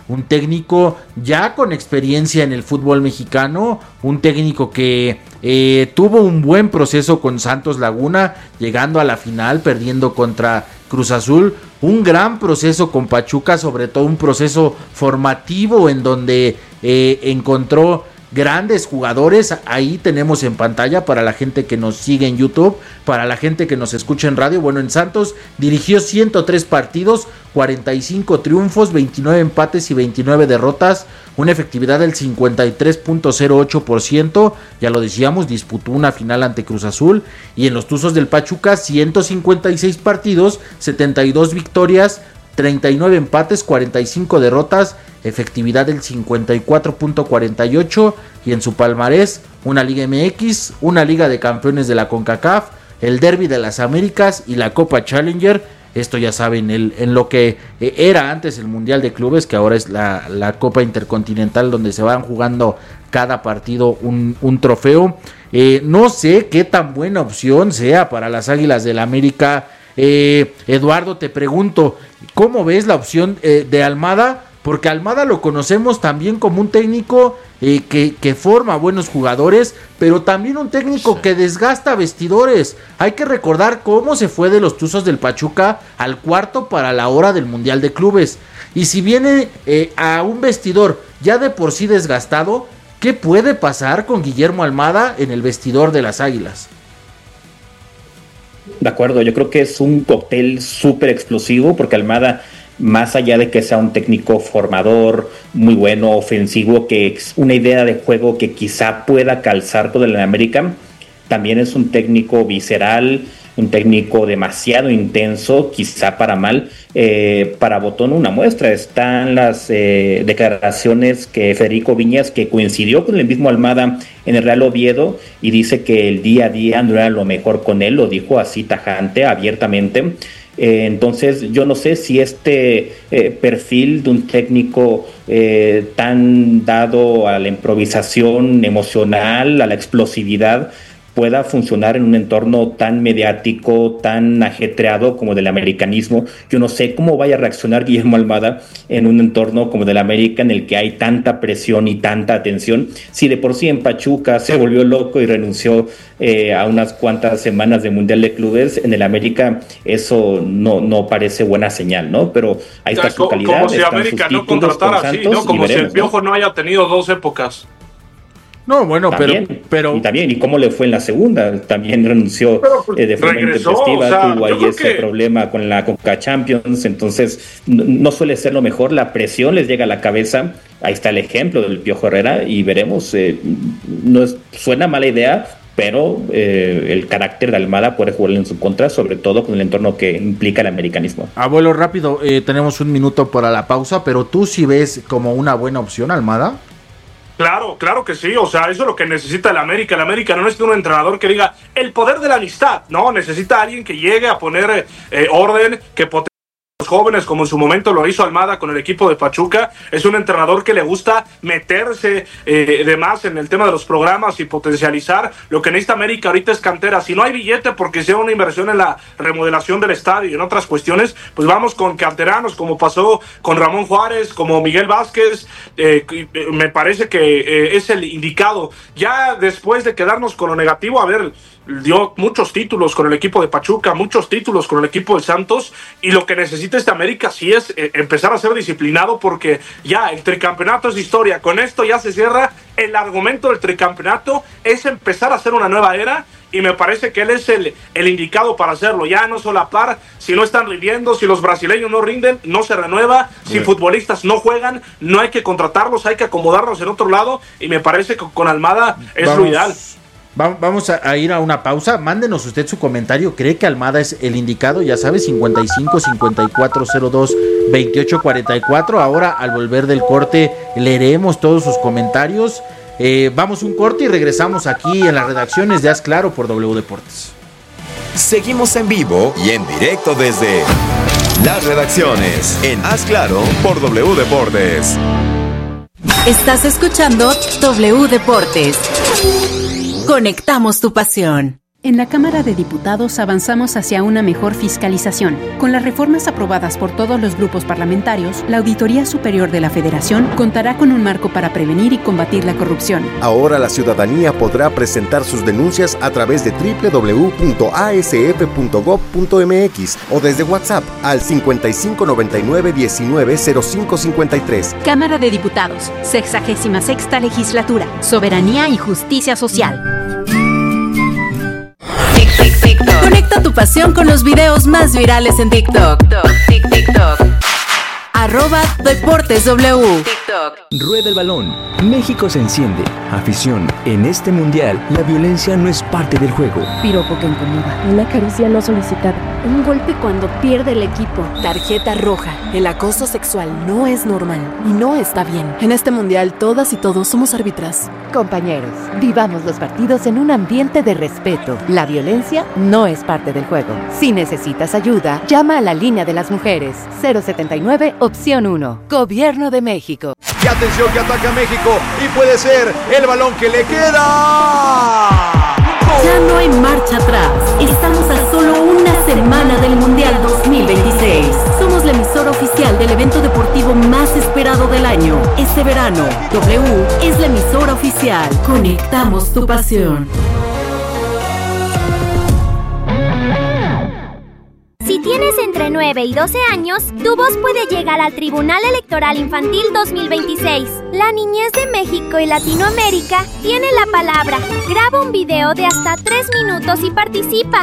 un técnico ya con experiencia en el fútbol mexicano, un técnico que eh, tuvo un buen proceso con Santos Laguna, llegando a la final, perdiendo contra Cruz Azul, un gran proceso con Pachuca, sobre todo un proceso formativo en donde eh, encontró grandes jugadores. Ahí tenemos en pantalla para la gente que nos sigue en YouTube, para la gente que nos escucha en radio. Bueno, en Santos dirigió ciento tres partidos, cuarenta y cinco triunfos, veintinueve empates y veintinueve derrotas, una efectividad del cincuenta y tres punto cero ocho por ciento, ya lo decíamos, disputó una final ante Cruz Azul. Y en los Tuzos del Pachuca, ciento cincuenta y seis partidos, setenta y dos victorias, treinta y nueve empates, cuarenta y cinco derrotas, efectividad del cincuenta y cuatro punto cuarenta y ocho, y en su palmarés una Liga M X, una Liga de Campeones de la CONCACAF, el Derby de las Américas y la Copa Challenger. Esto ya saben, el, en lo que era antes el Mundial de Clubes, que ahora es la, la Copa Intercontinental, donde se van jugando cada partido un, un trofeo. Eh, no sé qué tan buena opción sea para las Águilas del América. Eh, Eduardo, te pregunto, ¿cómo ves la opción eh, de Almada? Porque Almada lo conocemos también como un técnico eh, que, que forma buenos jugadores, pero también un técnico sí. que desgasta vestidores. Hay que recordar cómo se fue de los Tuzos del Pachuca al cuarto para la hora del Mundial de Clubes. Y si viene eh, a un vestidor ya de por sí desgastado, ¿qué puede pasar con Guillermo Almada en el vestidor de las Águilas? De acuerdo, yo creo que es un cóctel súper explosivo, porque Almada, más allá de que sea un técnico formador, muy bueno, ofensivo, que es una idea de juego que quizá pueda calzar con el América, también es un técnico visceral, un técnico demasiado intenso, quizá para mal. Eh, para Botón una muestra están las eh, declaraciones que Federico Viñas, que coincidió con el mismo Almada en el Real Oviedo, y dice que el día a día no era lo mejor con él, lo dijo así tajante, abiertamente. Eh, entonces yo no sé si este eh, perfil de un técnico eh, tan dado a la improvisación emocional, a la explosividad, pueda funcionar en un entorno tan mediático, tan ajetreado como del americanismo. Yo no sé cómo vaya a reaccionar Guillermo Almada en un entorno como del América, en el que hay tanta presión y tanta atención. Si de por sí en Pachuca se volvió loco y renunció eh, a unas cuantas semanas de Mundial de Clubes, en el América eso no, no parece buena señal, ¿no? Pero ahí está su calidad. Como si América no contratara así, ¿no? Como si el Piojo no haya tenido dos épocas. No, bueno, también, pero, pero... Y también, ¿y cómo le fue en la segunda? También renunció eh, de forma regresó, intempestiva, o sea, tuvo ahí ese que... problema con la Conca Champions, entonces no, no suele ser lo mejor, la presión les llega a la cabeza. Ahí está el ejemplo del Piojo Herrera, y veremos, eh, no es, suena mala idea, pero eh, el carácter de Almada puede jugarle en su contra, sobre todo con el entorno que implica el americanismo. Abuelo, rápido, eh, tenemos un minuto para la pausa, pero ¿tú sí ves como una buena opción Almada? Claro, claro que sí, o sea, eso es lo que necesita el América. El América no necesita un entrenador que diga el poder de la amistad, no, necesita alguien que llegue a poner eh, orden, que potencie a los jóvenes, como en su momento lo hizo Almada con el equipo de Pachuca. Es un entrenador que le gusta meterse eh, de más en el tema de los programas y potencializar. Lo que necesita América ahorita es cantera. Si no hay billete porque sea una inversión en la remodelación del estadio y en otras cuestiones, pues vamos con canteranos, como pasó con Ramón Juárez, como Miguel Vázquez. Eh, me parece que eh, es el indicado. Ya después de quedarnos con lo negativo, a ver, dio muchos títulos con el equipo de Pachuca, muchos títulos con el equipo de Santos, y lo que necesita este América sí es eh, empezar a ser disciplinado, porque ya el tricampeonato es historia. Con esto ya se cierra el argumento del tricampeonato, es empezar a hacer una nueva era, y me parece que él es el, el indicado para hacerlo. Ya no solapar, si no están rindiendo, si los brasileños no rinden, no se renueva, si Bien. futbolistas no juegan, no hay que contratarlos, hay que acomodarlos en otro lado, y me parece que con Almada es Vamos. lo ideal. Vamos a ir a una pausa. Mándenos usted su comentario. ¿Cree que Almada es el indicado? Ya sabe, cincuenta y cinco, cincuenta y cuatro, cero dos, veintiocho, cuarenta y cuatro. Ahora, al volver del corte, leeremos todos sus comentarios. Eh, vamos un corte y regresamos aquí en las redacciones de Haz Claro por W Deportes. Seguimos en vivo y en directo desde las redacciones en Haz Claro por W Deportes. Estás escuchando W Deportes. Conectamos tu pasión. En la Cámara de Diputados avanzamos hacia una mejor fiscalización. Con las reformas aprobadas por todos los grupos parlamentarios, la Auditoría Superior de la Federación contará con un marco para prevenir y combatir la corrupción. Ahora la ciudadanía podrá presentar sus denuncias a través de doble u doble u doble u punto a s f punto gob punto m x o desde WhatsApp al cincuenta y cinco noventa y nueve diecinueve cero cinco cincuenta y tres. Cámara de Diputados, sexagésima sexta Legislatura, Soberanía y Justicia Social. Conecta tu pasión con los videos más virales en TikTok. TikTok, TikTok. Arroba Deportes W. TikTok. Rueda el balón. México se enciende. Afición. En este mundial, la violencia no es parte del juego. Piropo que incomoda. Una caricia no solicitada. Un golpe cuando pierde el equipo. Tarjeta roja. El acoso sexual no es normal y no está bien. En este mundial, todas y todos somos árbitras. Compañeros, vivamos los partidos en un ambiente de respeto. La violencia no es parte del juego. Si necesitas ayuda, llama a la línea de las mujeres. cero setenta y nueve, opción uno. Gobierno de México. Y atención que ataca México y puede ser el balón que le queda. Ya no hay marcha atrás. Estamos a solo una semana del Mundial dos mil veintiséis. Somos la emisora oficial del evento deportivo más esperado del año. Este verano, W es la emisora oficial. Conectamos tu pasión. Si tienes entre nueve y doce años, tu voz puede llegar al Tribunal Electoral Infantil dos mil veintiséis. La niñez de México y Latinoamérica tiene la palabra. Graba un video de hasta tres minutos y participa.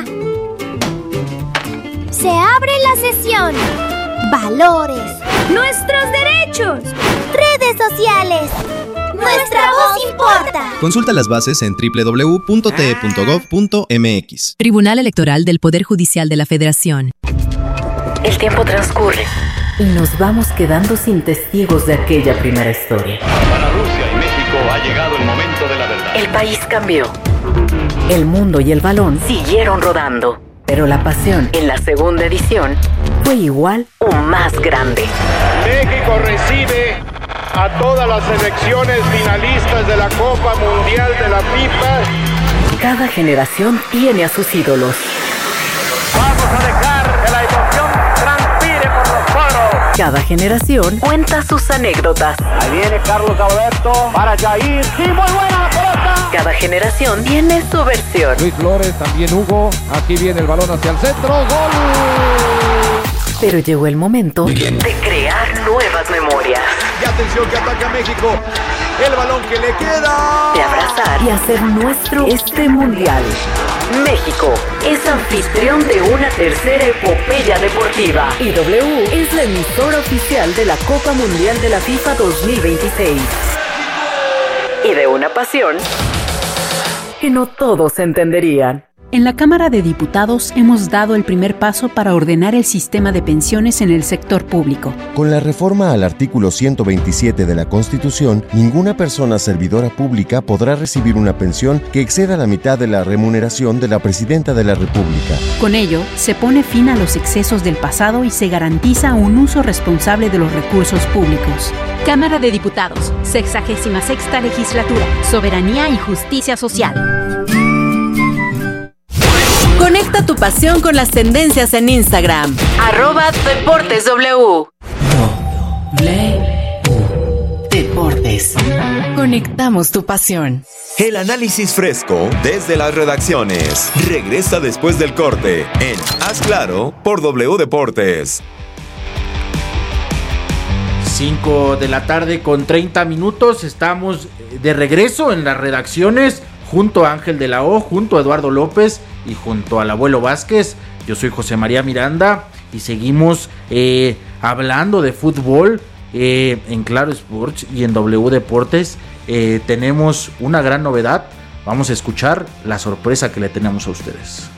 Se abre la sesión. Valores. Nuestros derechos. Redes sociales. Nuestra voz importa. Consulta las bases en doble u doble u doble u punto t e punto gob punto m x. Tribunal Electoral del Poder Judicial de la Federación. El tiempo transcurre y nos vamos quedando sin testigos de aquella primera historia. Para Rusia y México ha llegado el momento de la verdad. El país cambió. El mundo y el balón siguieron rodando. Pero la pasión en la segunda edición fue igual o más grande. México recibe a todas las selecciones finalistas de la Copa Mundial de la FIFA. Cada generación tiene a sus ídolos. Vamos a dejar que la emoción transpire por los poros. Cada generación cuenta sus anécdotas. Ahí viene Carlos Alberto para Jair. ¡Sí, muy buena la pelota! Cada generación tiene su versión. Luis Flores, también Hugo. Aquí viene el balón hacia el centro. ¡Gol! Pero llegó el momento de crear nuevas memorias. Y atención que ataca México. El balón que le queda. De abrazar y hacer nuestro este mundial. México es anfitrión de una tercera epopeya deportiva. Y W es la emisora oficial de la Copa Mundial de la FIFA dos mil veintiséis. Y de una pasión que no todos entenderían. En la Cámara de Diputados hemos dado el primer paso para ordenar el sistema de pensiones en el sector público. Con la reforma al artículo ciento veintisiete de la Constitución, ninguna persona servidora pública podrá recibir una pensión que exceda la mitad de la remuneración de la Presidenta de la República. Con ello, se pone fin a los excesos del pasado y se garantiza un uso responsable de los recursos públicos. Cámara de Diputados, sexagésima sexta Legislatura, Soberanía y Justicia Social. Conecta tu pasión con las tendencias en Instagram. Arroba Deportes W. Deportes. Conectamos tu pasión. El análisis fresco desde las redacciones. Regresa después del corte en Haz Claro por W Deportes. cinco de la tarde con treinta minutos. Estamos de regreso en las redacciones junto a Ángel de la O, junto a Eduardo López y junto al abuelo Vázquez. Yo soy José María Miranda y seguimos eh, hablando de fútbol eh, en Claro Sports y en W Deportes. Eh, tenemos una gran novedad. Vamos a escuchar la sorpresa que le tenemos a ustedes.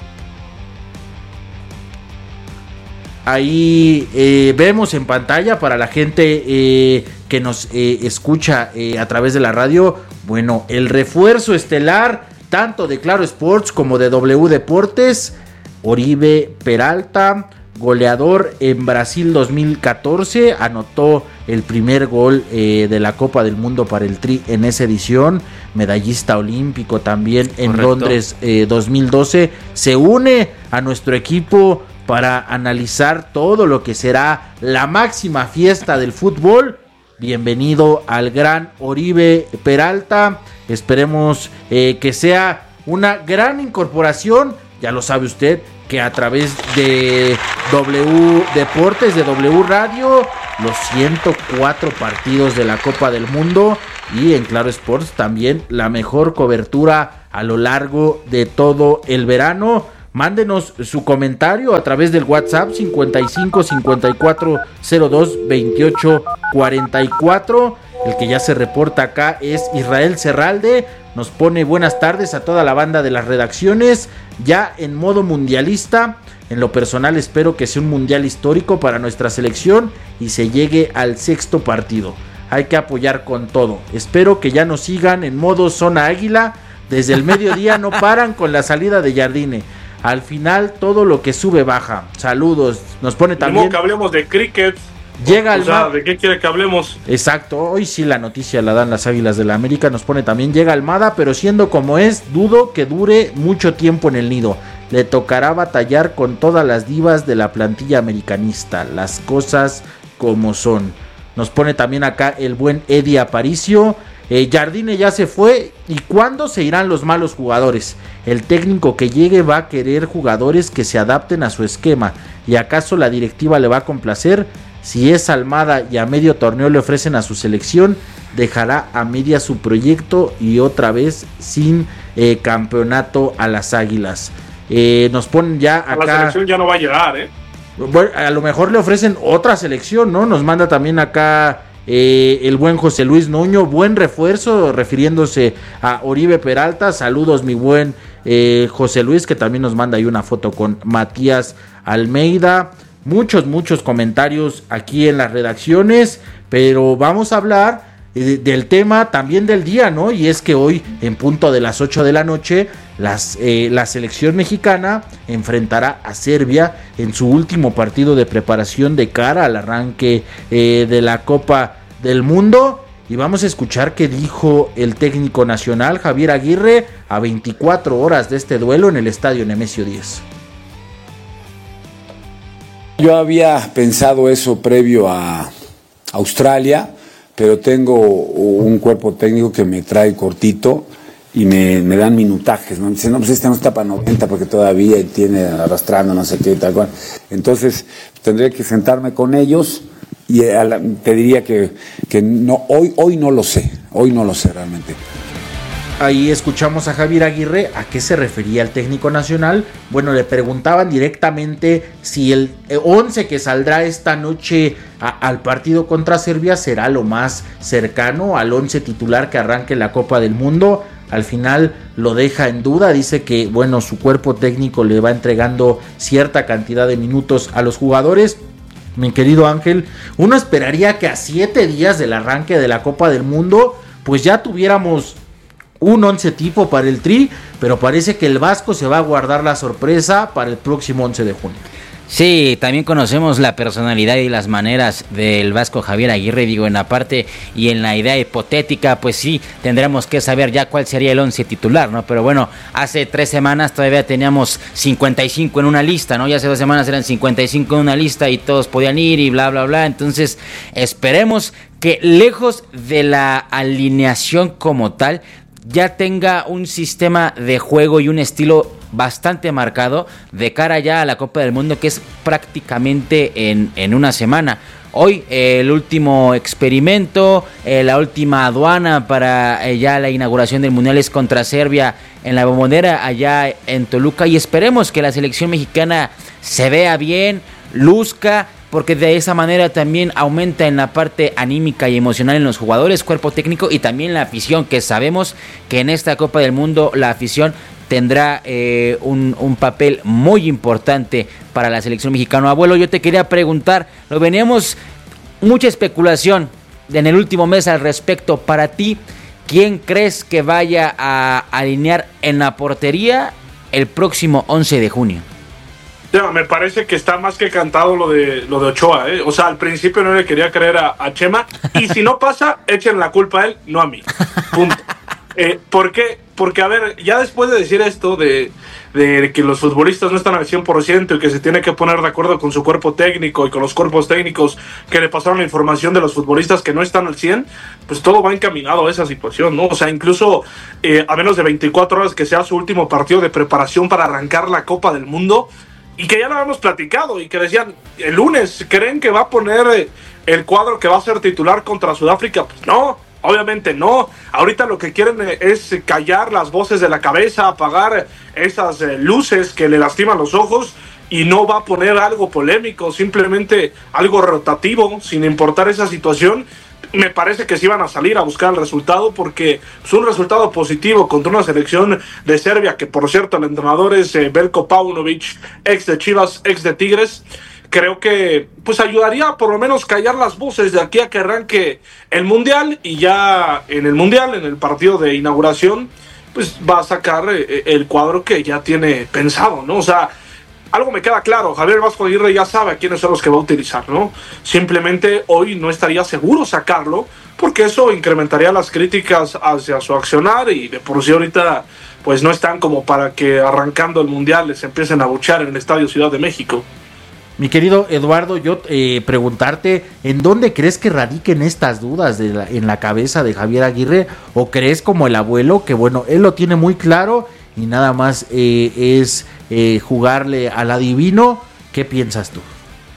Ahí eh, vemos en pantalla para la gente eh, que nos eh, escucha eh, a través de la radio. Bueno, el refuerzo estelar tanto de Claro Sports como de W Deportes, Oribe Peralta, goleador en Brasil dos mil catorce, anotó el primer gol eh, de la Copa del Mundo para el Tri en esa edición, medallista olímpico también en Correcto. Londres eh, dos mil doce, se une a nuestro equipo para analizar todo lo que será la máxima fiesta del fútbol. Bienvenido al gran Oribe Peralta, esperemos eh, que sea una gran incorporación, ya lo sabe usted, que a través de W Deportes, de W Radio, los ciento cuatro partidos de la Copa del Mundo y en Claro Sports también la mejor cobertura a lo largo de todo el verano. Mándenos su comentario a través del WhatsApp cincuenta y cinco cincuenta y cuatro cero dos veintiocho cuarenta y cuatro. El que ya se reporta acá es Israel Serralde. Nos pone buenas tardes a toda la banda de las redacciones. Ya en modo mundialista. En lo personal espero que sea un mundial histórico para nuestra selección y se llegue al sexto partido. Hay que apoyar con todo. Espero que ya nos sigan en modo zona águila. Desde el mediodía no paran con la salida de Jardine. Al final todo lo que sube baja. Saludos. Nos pone también. Como que hablemos de cricket. Llega o sea, ¿de qué quiere que hablemos? Exacto, hoy sí la noticia la dan las Águilas de la América. Nos pone también, llega Almada, pero siendo como es, dudo que dure mucho tiempo en el nido. Le tocará batallar con todas las divas de la plantilla americanista. Las cosas como son. Nos pone también acá el buen Eddie Aparicio. Eh, Jardine ya se fue. ¿Y cuándo se irán los malos jugadores? El técnico que llegue va a querer jugadores que se adapten a su esquema. ¿Y acaso la directiva le va a complacer? Si es Almada y a medio torneo le ofrecen a su selección, dejará a media su proyecto y otra vez sin eh, campeonato a las Águilas. Eh, nos ponen ya acá. A la selección ya no va a llegar, ¿eh? Bueno, a lo mejor le ofrecen otra selección, ¿no? Nos manda también acá eh, el buen José Luis Nuño, buen refuerzo, refiriéndose a Oribe Peralta. Saludos, mi buen eh, José Luis, que también nos manda ahí una foto con Matías Almeida. Muchos, muchos comentarios aquí en las redacciones, pero vamos a hablar eh, del tema también del día, ¿no? Y es que hoy, en punto de las ocho de la noche, las, eh, la selección mexicana enfrentará a Serbia en su último partido de preparación de cara al arranque eh, de la Copa del Mundo. Y vamos a escuchar qué dijo el técnico nacional, Javier Aguirre, a veinticuatro horas de este duelo en el Estadio Nemesio diez. Yo había pensado eso previo a Australia, pero tengo un cuerpo técnico que me trae cortito y me, me dan minutajes, ¿no? Dicen, no, pues este no está para noventa porque todavía tiene arrastrando, no sé qué, tal cual. Entonces, tendré que sentarme con ellos y a la, te diría que, que no, hoy, hoy no lo sé, hoy no lo sé realmente. Ahí escuchamos a Javier Aguirre. ¿A qué se refería el técnico nacional? Bueno, le preguntaban directamente si el once que saldrá esta noche a, al partido contra Serbia será lo más cercano al once titular que arranque la Copa del Mundo. Al final lo deja en duda, dice que bueno, su cuerpo técnico le va entregando cierta cantidad de minutos a los jugadores. Mi querido Ángel, uno esperaría que a siete días del arranque de la Copa del Mundo pues ya tuviéramos un once tipo para el Tri, pero parece que el Vasco se va a guardar la sorpresa para el próximo once de junio. Sí, también conocemos la personalidad y las maneras del Vasco Javier Aguirre, digo, en la parte y en la idea hipotética, pues sí, tendremos que saber ya cuál sería el once titular, ¿no? Pero bueno, hace tres semanas todavía teníamos cincuenta y cinco en una lista, ¿no? Y hace dos semanas eran cincuenta y cinco en una lista y todos podían ir y bla, bla, bla. Entonces, esperemos que lejos de la alineación como tal, ya tenga un sistema de juego y un estilo bastante marcado de cara ya a la Copa del Mundo, que es prácticamente en, en una semana. Hoy eh, el último experimento, eh, la última aduana para eh, ya la inauguración del Mundial es contra Serbia en la Bombonera allá en Toluca, y esperemos que la selección mexicana se vea bien, luzca, porque de esa manera también aumenta en la parte anímica y emocional en los jugadores, cuerpo técnico y también la afición, que sabemos que en esta Copa del Mundo la afición tendrá eh, un, un papel muy importante para la selección mexicana. Abuelo, yo te quería preguntar, lo veníamos mucha especulación en el último mes al respecto. Para ti, ¿quién crees que vaya a alinear en la portería el próximo once de junio? Ya, me parece que está más que cantado lo de lo de Ochoa, ¿eh? O sea, al principio no le quería creer a, a Chema, y si no pasa, echen la culpa a él, no a mí. Punto. Eh, ¿Por qué? Porque, a ver, ya después de decir esto de, de que los futbolistas no están al cien por ciento y que se tiene que poner de acuerdo con su cuerpo técnico y con los cuerpos técnicos que le pasaron la información de los futbolistas que no están al cien, pues todo va encaminado a esa situación, ¿no? O sea, incluso eh, a menos de veinticuatro horas que sea su último partido de preparación para arrancar la Copa del Mundo, y que ya lo habíamos platicado y que decían, el lunes, ¿creen que va a poner el cuadro que va a ser titular contra Sudáfrica? Pues no, obviamente no. Ahorita lo que quieren es callar las voces de la cabeza, apagar esas luces que le lastiman los ojos, y no va a poner algo polémico, simplemente algo rotativo, sin importar esa situación. Me parece que sí van a salir a buscar el resultado, porque es un resultado positivo contra una selección de Serbia, que por cierto el entrenador es eh, Veljko Paunovic, ex de Chivas, ex de Tigres. Creo que pues ayudaría a por lo menos callar las voces de aquí a que arranque el Mundial, y ya en el Mundial, en el partido de inauguración, pues va a sacar eh, el cuadro que ya tiene pensado, ¿no? O sea, algo me queda claro, Javier Vasco Aguirre ya sabe a quiénes son los que va a utilizar, ¿no? Simplemente hoy no estaría seguro sacarlo, porque eso incrementaría las críticas hacia su accionar, y de por sí ahorita pues no están como para que arrancando el Mundial les empiecen a abuchear en el Estadio Ciudad de México. Mi querido Eduardo, yo eh, preguntarte, ¿en dónde crees que radiquen estas dudas de la, en la cabeza de Javier Aguirre? ¿O crees como el abuelo que, bueno, él lo tiene muy claro y nada más eh, es eh, jugarle al adivino? ¿Qué piensas tú?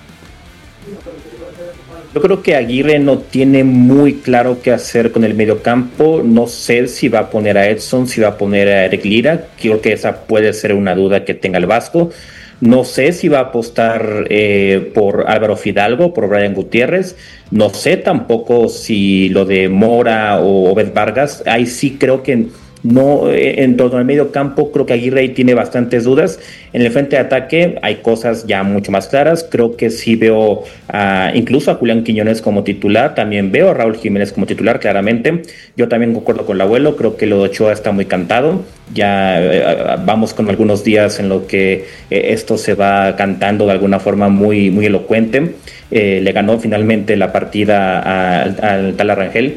Yo creo que Aguirre no tiene muy claro qué hacer con el mediocampo. No sé si va a poner a Edson, si va a poner a Eric Lira. Creo que esa puede ser una duda que tenga el Vasco. No sé si va a apostar eh, por Álvaro Fidalgo, por Brian Gutiérrez. No sé tampoco si lo de Mora o Obed Vargas. Ahí sí creo que no, en torno al medio campo creo que Aguirre tiene bastantes dudas. En el frente de ataque hay cosas ya mucho más claras. Creo que sí veo a, incluso a Julián Quiñones como titular. También veo a Raúl Jiménez como titular, claramente. Yo también concuerdo con el abuelo. Creo que lo de Ochoa está muy cantado. Ya eh, vamos con algunos días en lo que eh, esto se va cantando de alguna forma muy, muy elocuente. Eh, le ganó finalmente la partida al Tala Rangel.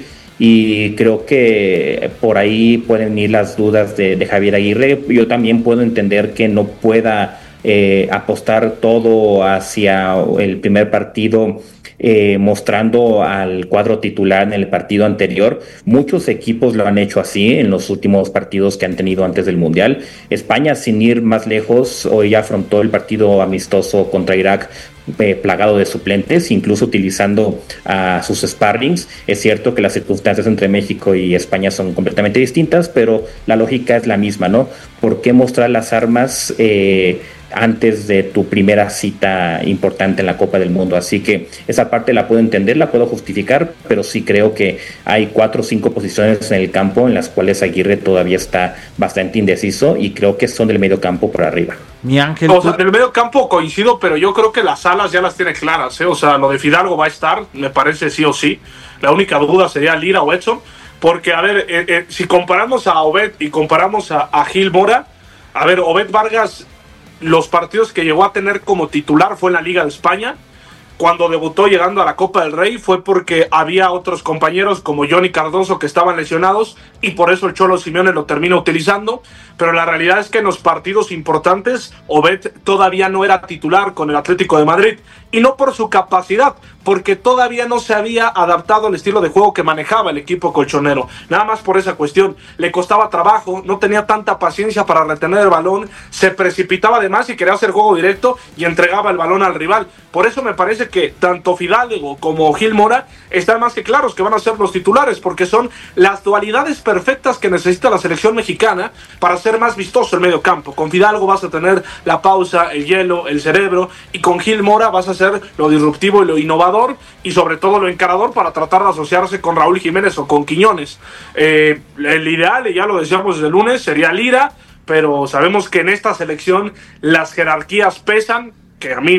Y creo que por ahí pueden ir las dudas de, de Javier Aguirre. Yo también puedo entender que no pueda eh, apostar todo hacia el primer partido, eh, mostrando al cuadro titular en el partido anterior. Muchos equipos lo han hecho así en los últimos partidos que han tenido antes del Mundial. España, sin ir más lejos, hoy ya afrontó el partido amistoso contra Irak Eh, plagado de suplentes, incluso utilizando a uh, sus sparrings. Es cierto que las circunstancias entre México y España son completamente distintas, pero la lógica es la misma, ¿no? ¿Por qué mostrar las armas eh, antes de tu primera cita importante en la Copa del Mundo? Así que esa parte la puedo entender, la puedo justificar, pero sí creo que hay cuatro o cinco posiciones en el campo en las cuales Aguirre todavía está bastante indeciso, y creo que son del medio campo por arriba. Mi Ángel, o sea, del medio campo coincido, pero yo creo que las alas ya las tiene claras, ¿eh? O sea, lo de Fidalgo va a estar, me parece sí o sí. La única duda sería Lira o Edson, porque, a ver, eh, eh, si comparamos a Obed y comparamos a, a Gil Mora, a ver, Obed Vargas, los partidos que llegó a tener como titular fue en la Liga de España. Cuando debutó llegando a la Copa del Rey fue porque había otros compañeros como Johnny Cardoso que estaban lesionados, y por eso el Cholo Simeone lo termina utilizando. Pero la realidad es que en los partidos importantes Obed todavía no era titular con el Atlético de Madrid, y no por su capacidad, porque todavía no se había adaptado al estilo de juego que manejaba el equipo colchonero. Nada más por esa cuestión. Le costaba trabajo, no tenía tanta paciencia para retener el balón, se precipitaba de más y quería hacer juego directo y entregaba el balón al rival. Por eso me parece que tanto Fidalgo como Gil Mora están más que claros que van a ser los titulares, porque son las dualidades perfectas que necesita la selección mexicana para ser más vistoso el medio campo. Con Fidalgo vas a tener la pausa, el hielo, el cerebro, y con Gil Mora vas a hacer lo disruptivo y lo innovador, y sobre todo lo encarador, para tratar de asociarse con Raúl Jiménez o con Quiñones. Eh, el ideal, y ya lo decíamos desde el lunes, sería Lira, pero sabemos que en esta selección las jerarquías pesan, que a mí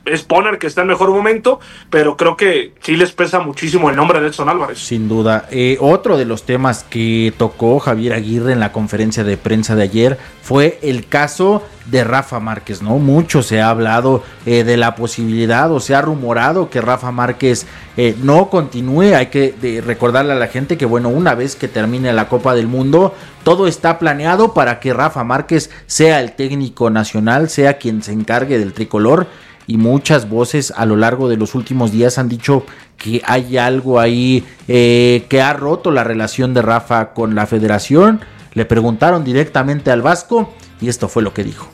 es Poner que está en mejor momento, pero creo que sí les pesa muchísimo el nombre de Edson Álvarez. Sin duda. Eh, otro de los temas que tocó Javier Aguirre en la conferencia de prensa de ayer fue el caso de Rafa Márquez, ¿no? Mucho se ha hablado eh, de la posibilidad, o se ha rumorado que Rafa Márquez eh, no continúe. Hay que de, recordarle a la gente que, bueno, una vez que termine la Copa del Mundo, todo está planeado para que Rafa Márquez sea el técnico nacional, sea quien se encargue del tricolor. Y muchas voces a lo largo de los últimos días han dicho que hay algo ahí eh, que ha roto la relación de Rafa con la federación. Le preguntaron directamente al Vasco y esto fue lo que dijo.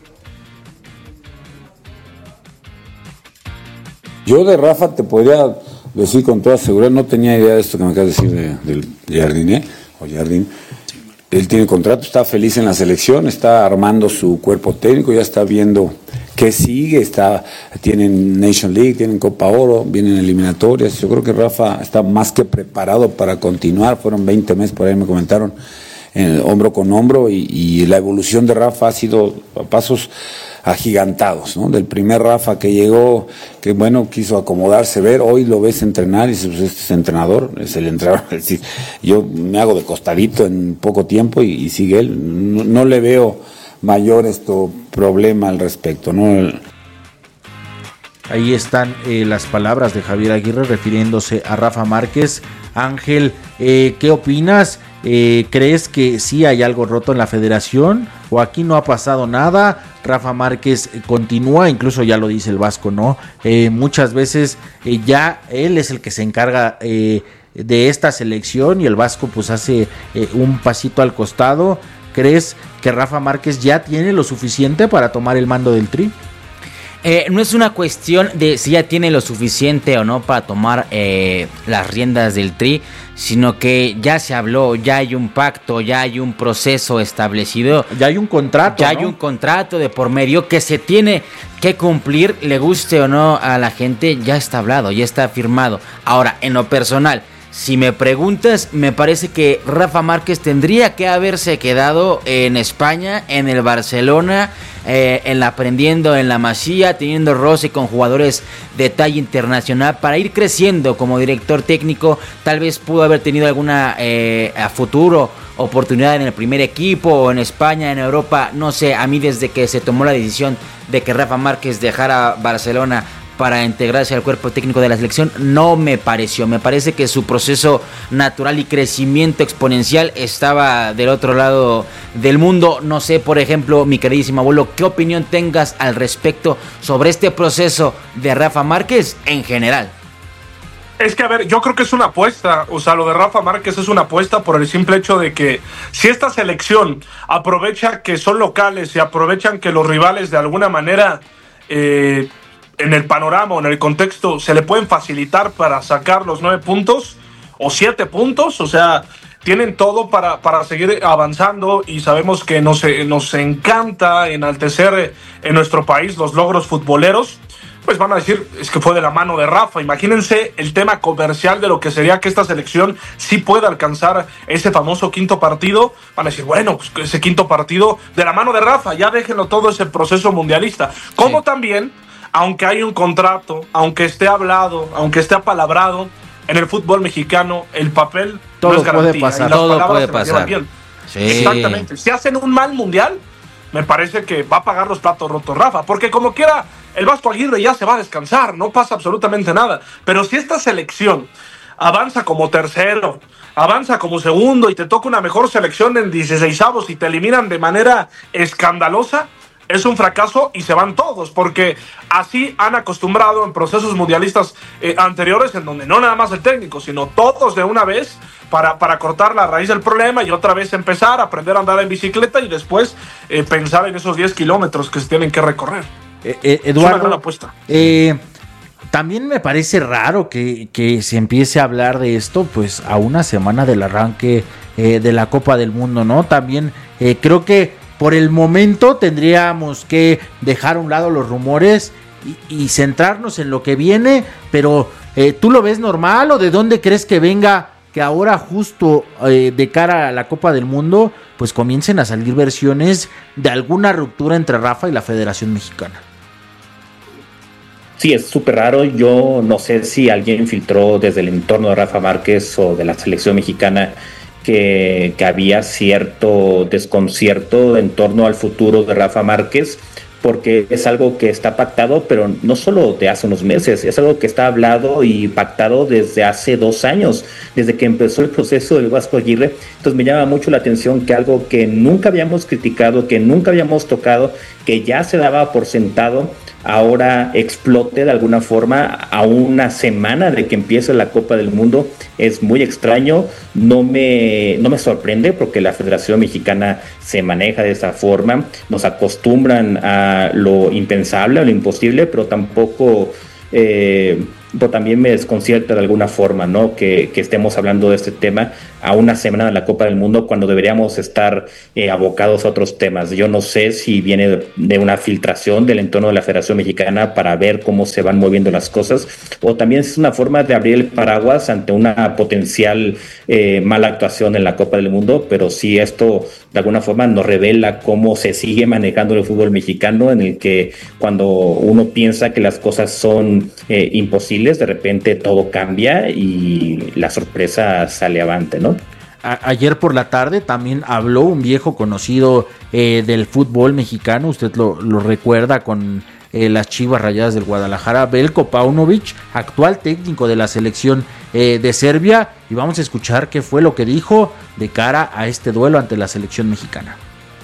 Yo de Rafa te podría decir con toda seguridad, no tenía idea de esto que me acabas de decir de, del Jardiné, o Jardín. Él tiene contrato, está feliz en la selección, está armando su cuerpo técnico, ya está viendo qué sigue, está, tienen Nation League, tienen Copa Oro, vienen eliminatorias. Yo creo que Rafa está más que preparado para continuar. Fueron veinte meses, por ahí me comentaron, en, hombro con hombro, y, y la evolución de Rafa ha sido a pasos agigantados, ¿no? Del primer Rafa que llegó, que bueno, quiso acomodarse, ver, hoy lo ves entrenar y dices, pues este es entrenador, es el entrenador. Es decir, yo me hago de costadito en poco tiempo y, y sigue él. No, no le veo mayor esto problema al respecto, ¿no? Ahí están eh, las palabras de Javier Aguirre refiriéndose a Rafa Márquez. Ángel, eh, ¿qué opinas? Eh, ¿Crees que sí hay algo roto en la federación o aquí no ha pasado nada? Rafa Márquez eh, continúa, incluso ya lo dice el Vasco, ¿no? Eh, muchas veces eh, ya él es el que se encarga eh, de esta selección y el Vasco pues hace eh, un pasito al costado. ¿Crees que Rafa Márquez ya tiene lo suficiente para tomar el mando del Tri? Eh, no es una cuestión de si ya tiene lo suficiente o no para tomar eh, las riendas del Tri, sino que ya se habló, ya hay un pacto, ya hay un proceso establecido. Ya hay un contrato, Ya ¿no? hay un contrato de por medio que se tiene que cumplir, le guste o no a la gente, ya está hablado, ya está firmado. Ahora, en lo personal, si me preguntas, me parece que Rafa Márquez tendría que haberse quedado en España, en el Barcelona, eh, en la aprendiendo en la Masía, teniendo roce con jugadores de talla internacional para ir creciendo como director técnico. Tal vez pudo haber tenido alguna eh, a futuro oportunidad en el primer equipo o en España, en Europa, no sé. A mí desde que se tomó la decisión de que Rafa Márquez dejara Barcelona para integrarse al cuerpo técnico de la selección, no me pareció. Me parece que su proceso natural y crecimiento exponencial estaba del otro lado del mundo. No sé, por ejemplo, mi queridísimo abuelo, ¿qué opinión tengas al respecto sobre este proceso de Rafa Márquez en general? Es que, a ver, yo creo que es una apuesta. O sea, lo de Rafa Márquez es una apuesta por el simple hecho de que si esta selección aprovecha que son locales y aprovechan que los rivales de alguna manera eh, en el panorama o en el contexto se le pueden facilitar para sacar los nueve puntos o siete puntos, o sea, tienen todo para, para seguir avanzando, y sabemos que nos, nos encanta enaltecer en nuestro país los logros futboleros. Pues van a decir, es que fue de la mano de Rafa. Imagínense el tema comercial de lo que sería que esta selección sí pueda alcanzar ese famoso quinto partido. Van a decir, bueno, pues ese quinto partido de la mano de Rafa, ya déjenlo todo ese proceso mundialista. Como sí. También, aunque hay un contrato, aunque esté hablado, aunque esté apalabrado, en el fútbol mexicano el papel todo no es garantía. Puede pasar, y las todo puede se pasar. bien. Sí. Exactamente. Si hacen un mal mundial, me parece que va a pagar los platos rotos Rafa, porque como quiera, el Vasco Aguirre ya se va a descansar, no pasa absolutamente nada. Pero si esta selección avanza como tercero, avanza como segundo y te toca una mejor selección en dieciseisavos y te eliminan de manera escandalosa, es un fracaso y se van todos, porque así han acostumbrado en procesos mundialistas eh, anteriores, en donde no nada más el técnico, sino todos de una vez para, para cortar la raíz del problema y otra vez empezar a aprender a andar en bicicleta y después eh, pensar en esos diez kilómetros que se tienen que recorrer. Eh, eh, Eduardo, es una gran apuesta. Eh, también me parece raro que, que se empiece a hablar de esto pues a una semana del arranque eh, de la Copa del Mundo, ¿no? También eh, creo que por el momento tendríamos que dejar a un lado los rumores y, y centrarnos en lo que viene, pero eh, ¿tú lo ves normal o de dónde crees que venga que ahora justo eh, de cara a la Copa del Mundo pues comiencen a salir versiones de alguna ruptura entre Rafa y la Federación Mexicana? Sí, es súper raro. Yo no sé si alguien filtró desde el entorno de Rafa Márquez o de la selección mexicana que, que había cierto desconcierto en torno al futuro de Rafa Márquez, porque es algo que está pactado, pero no solo de hace unos meses, es algo que está hablado y pactado desde hace dos años, desde que empezó el proceso del Vasco Aguirre. Entonces me llama mucho la atención que algo que nunca habíamos criticado, que nunca habíamos tocado, que ya se daba por sentado, ahora explote de alguna forma a una semana de que empiece la Copa del Mundo. Es muy extraño, no me, no me sorprende porque la Federación Mexicana se maneja de esa forma, nos acostumbran a lo impensable, a lo imposible, pero tampoco... Eh, pero también me desconcierta de alguna forma, ¿no? Que, que estemos hablando de este tema a una semana de la Copa del Mundo cuando deberíamos estar eh, abocados a otros temas. Yo no sé si viene de, de una filtración del entorno de la Federación Mexicana para ver cómo se van moviendo las cosas, o también es una forma de abrir el paraguas ante una potencial eh, mala actuación en la Copa del Mundo, pero sí esto de alguna forma nos revela cómo se sigue manejando el fútbol mexicano, en el que cuando uno piensa que las cosas son eh, imposibles, de repente todo cambia y la sorpresa sale avante, ¿no? A- ayer por la tarde también habló un viejo conocido eh, del fútbol mexicano, usted lo, lo recuerda, con eh, las Chivas Rayadas del Guadalajara, Veljko Paunović, actual técnico de la selección eh, de Serbia, y vamos a escuchar qué fue lo que dijo de cara a este duelo ante la selección mexicana.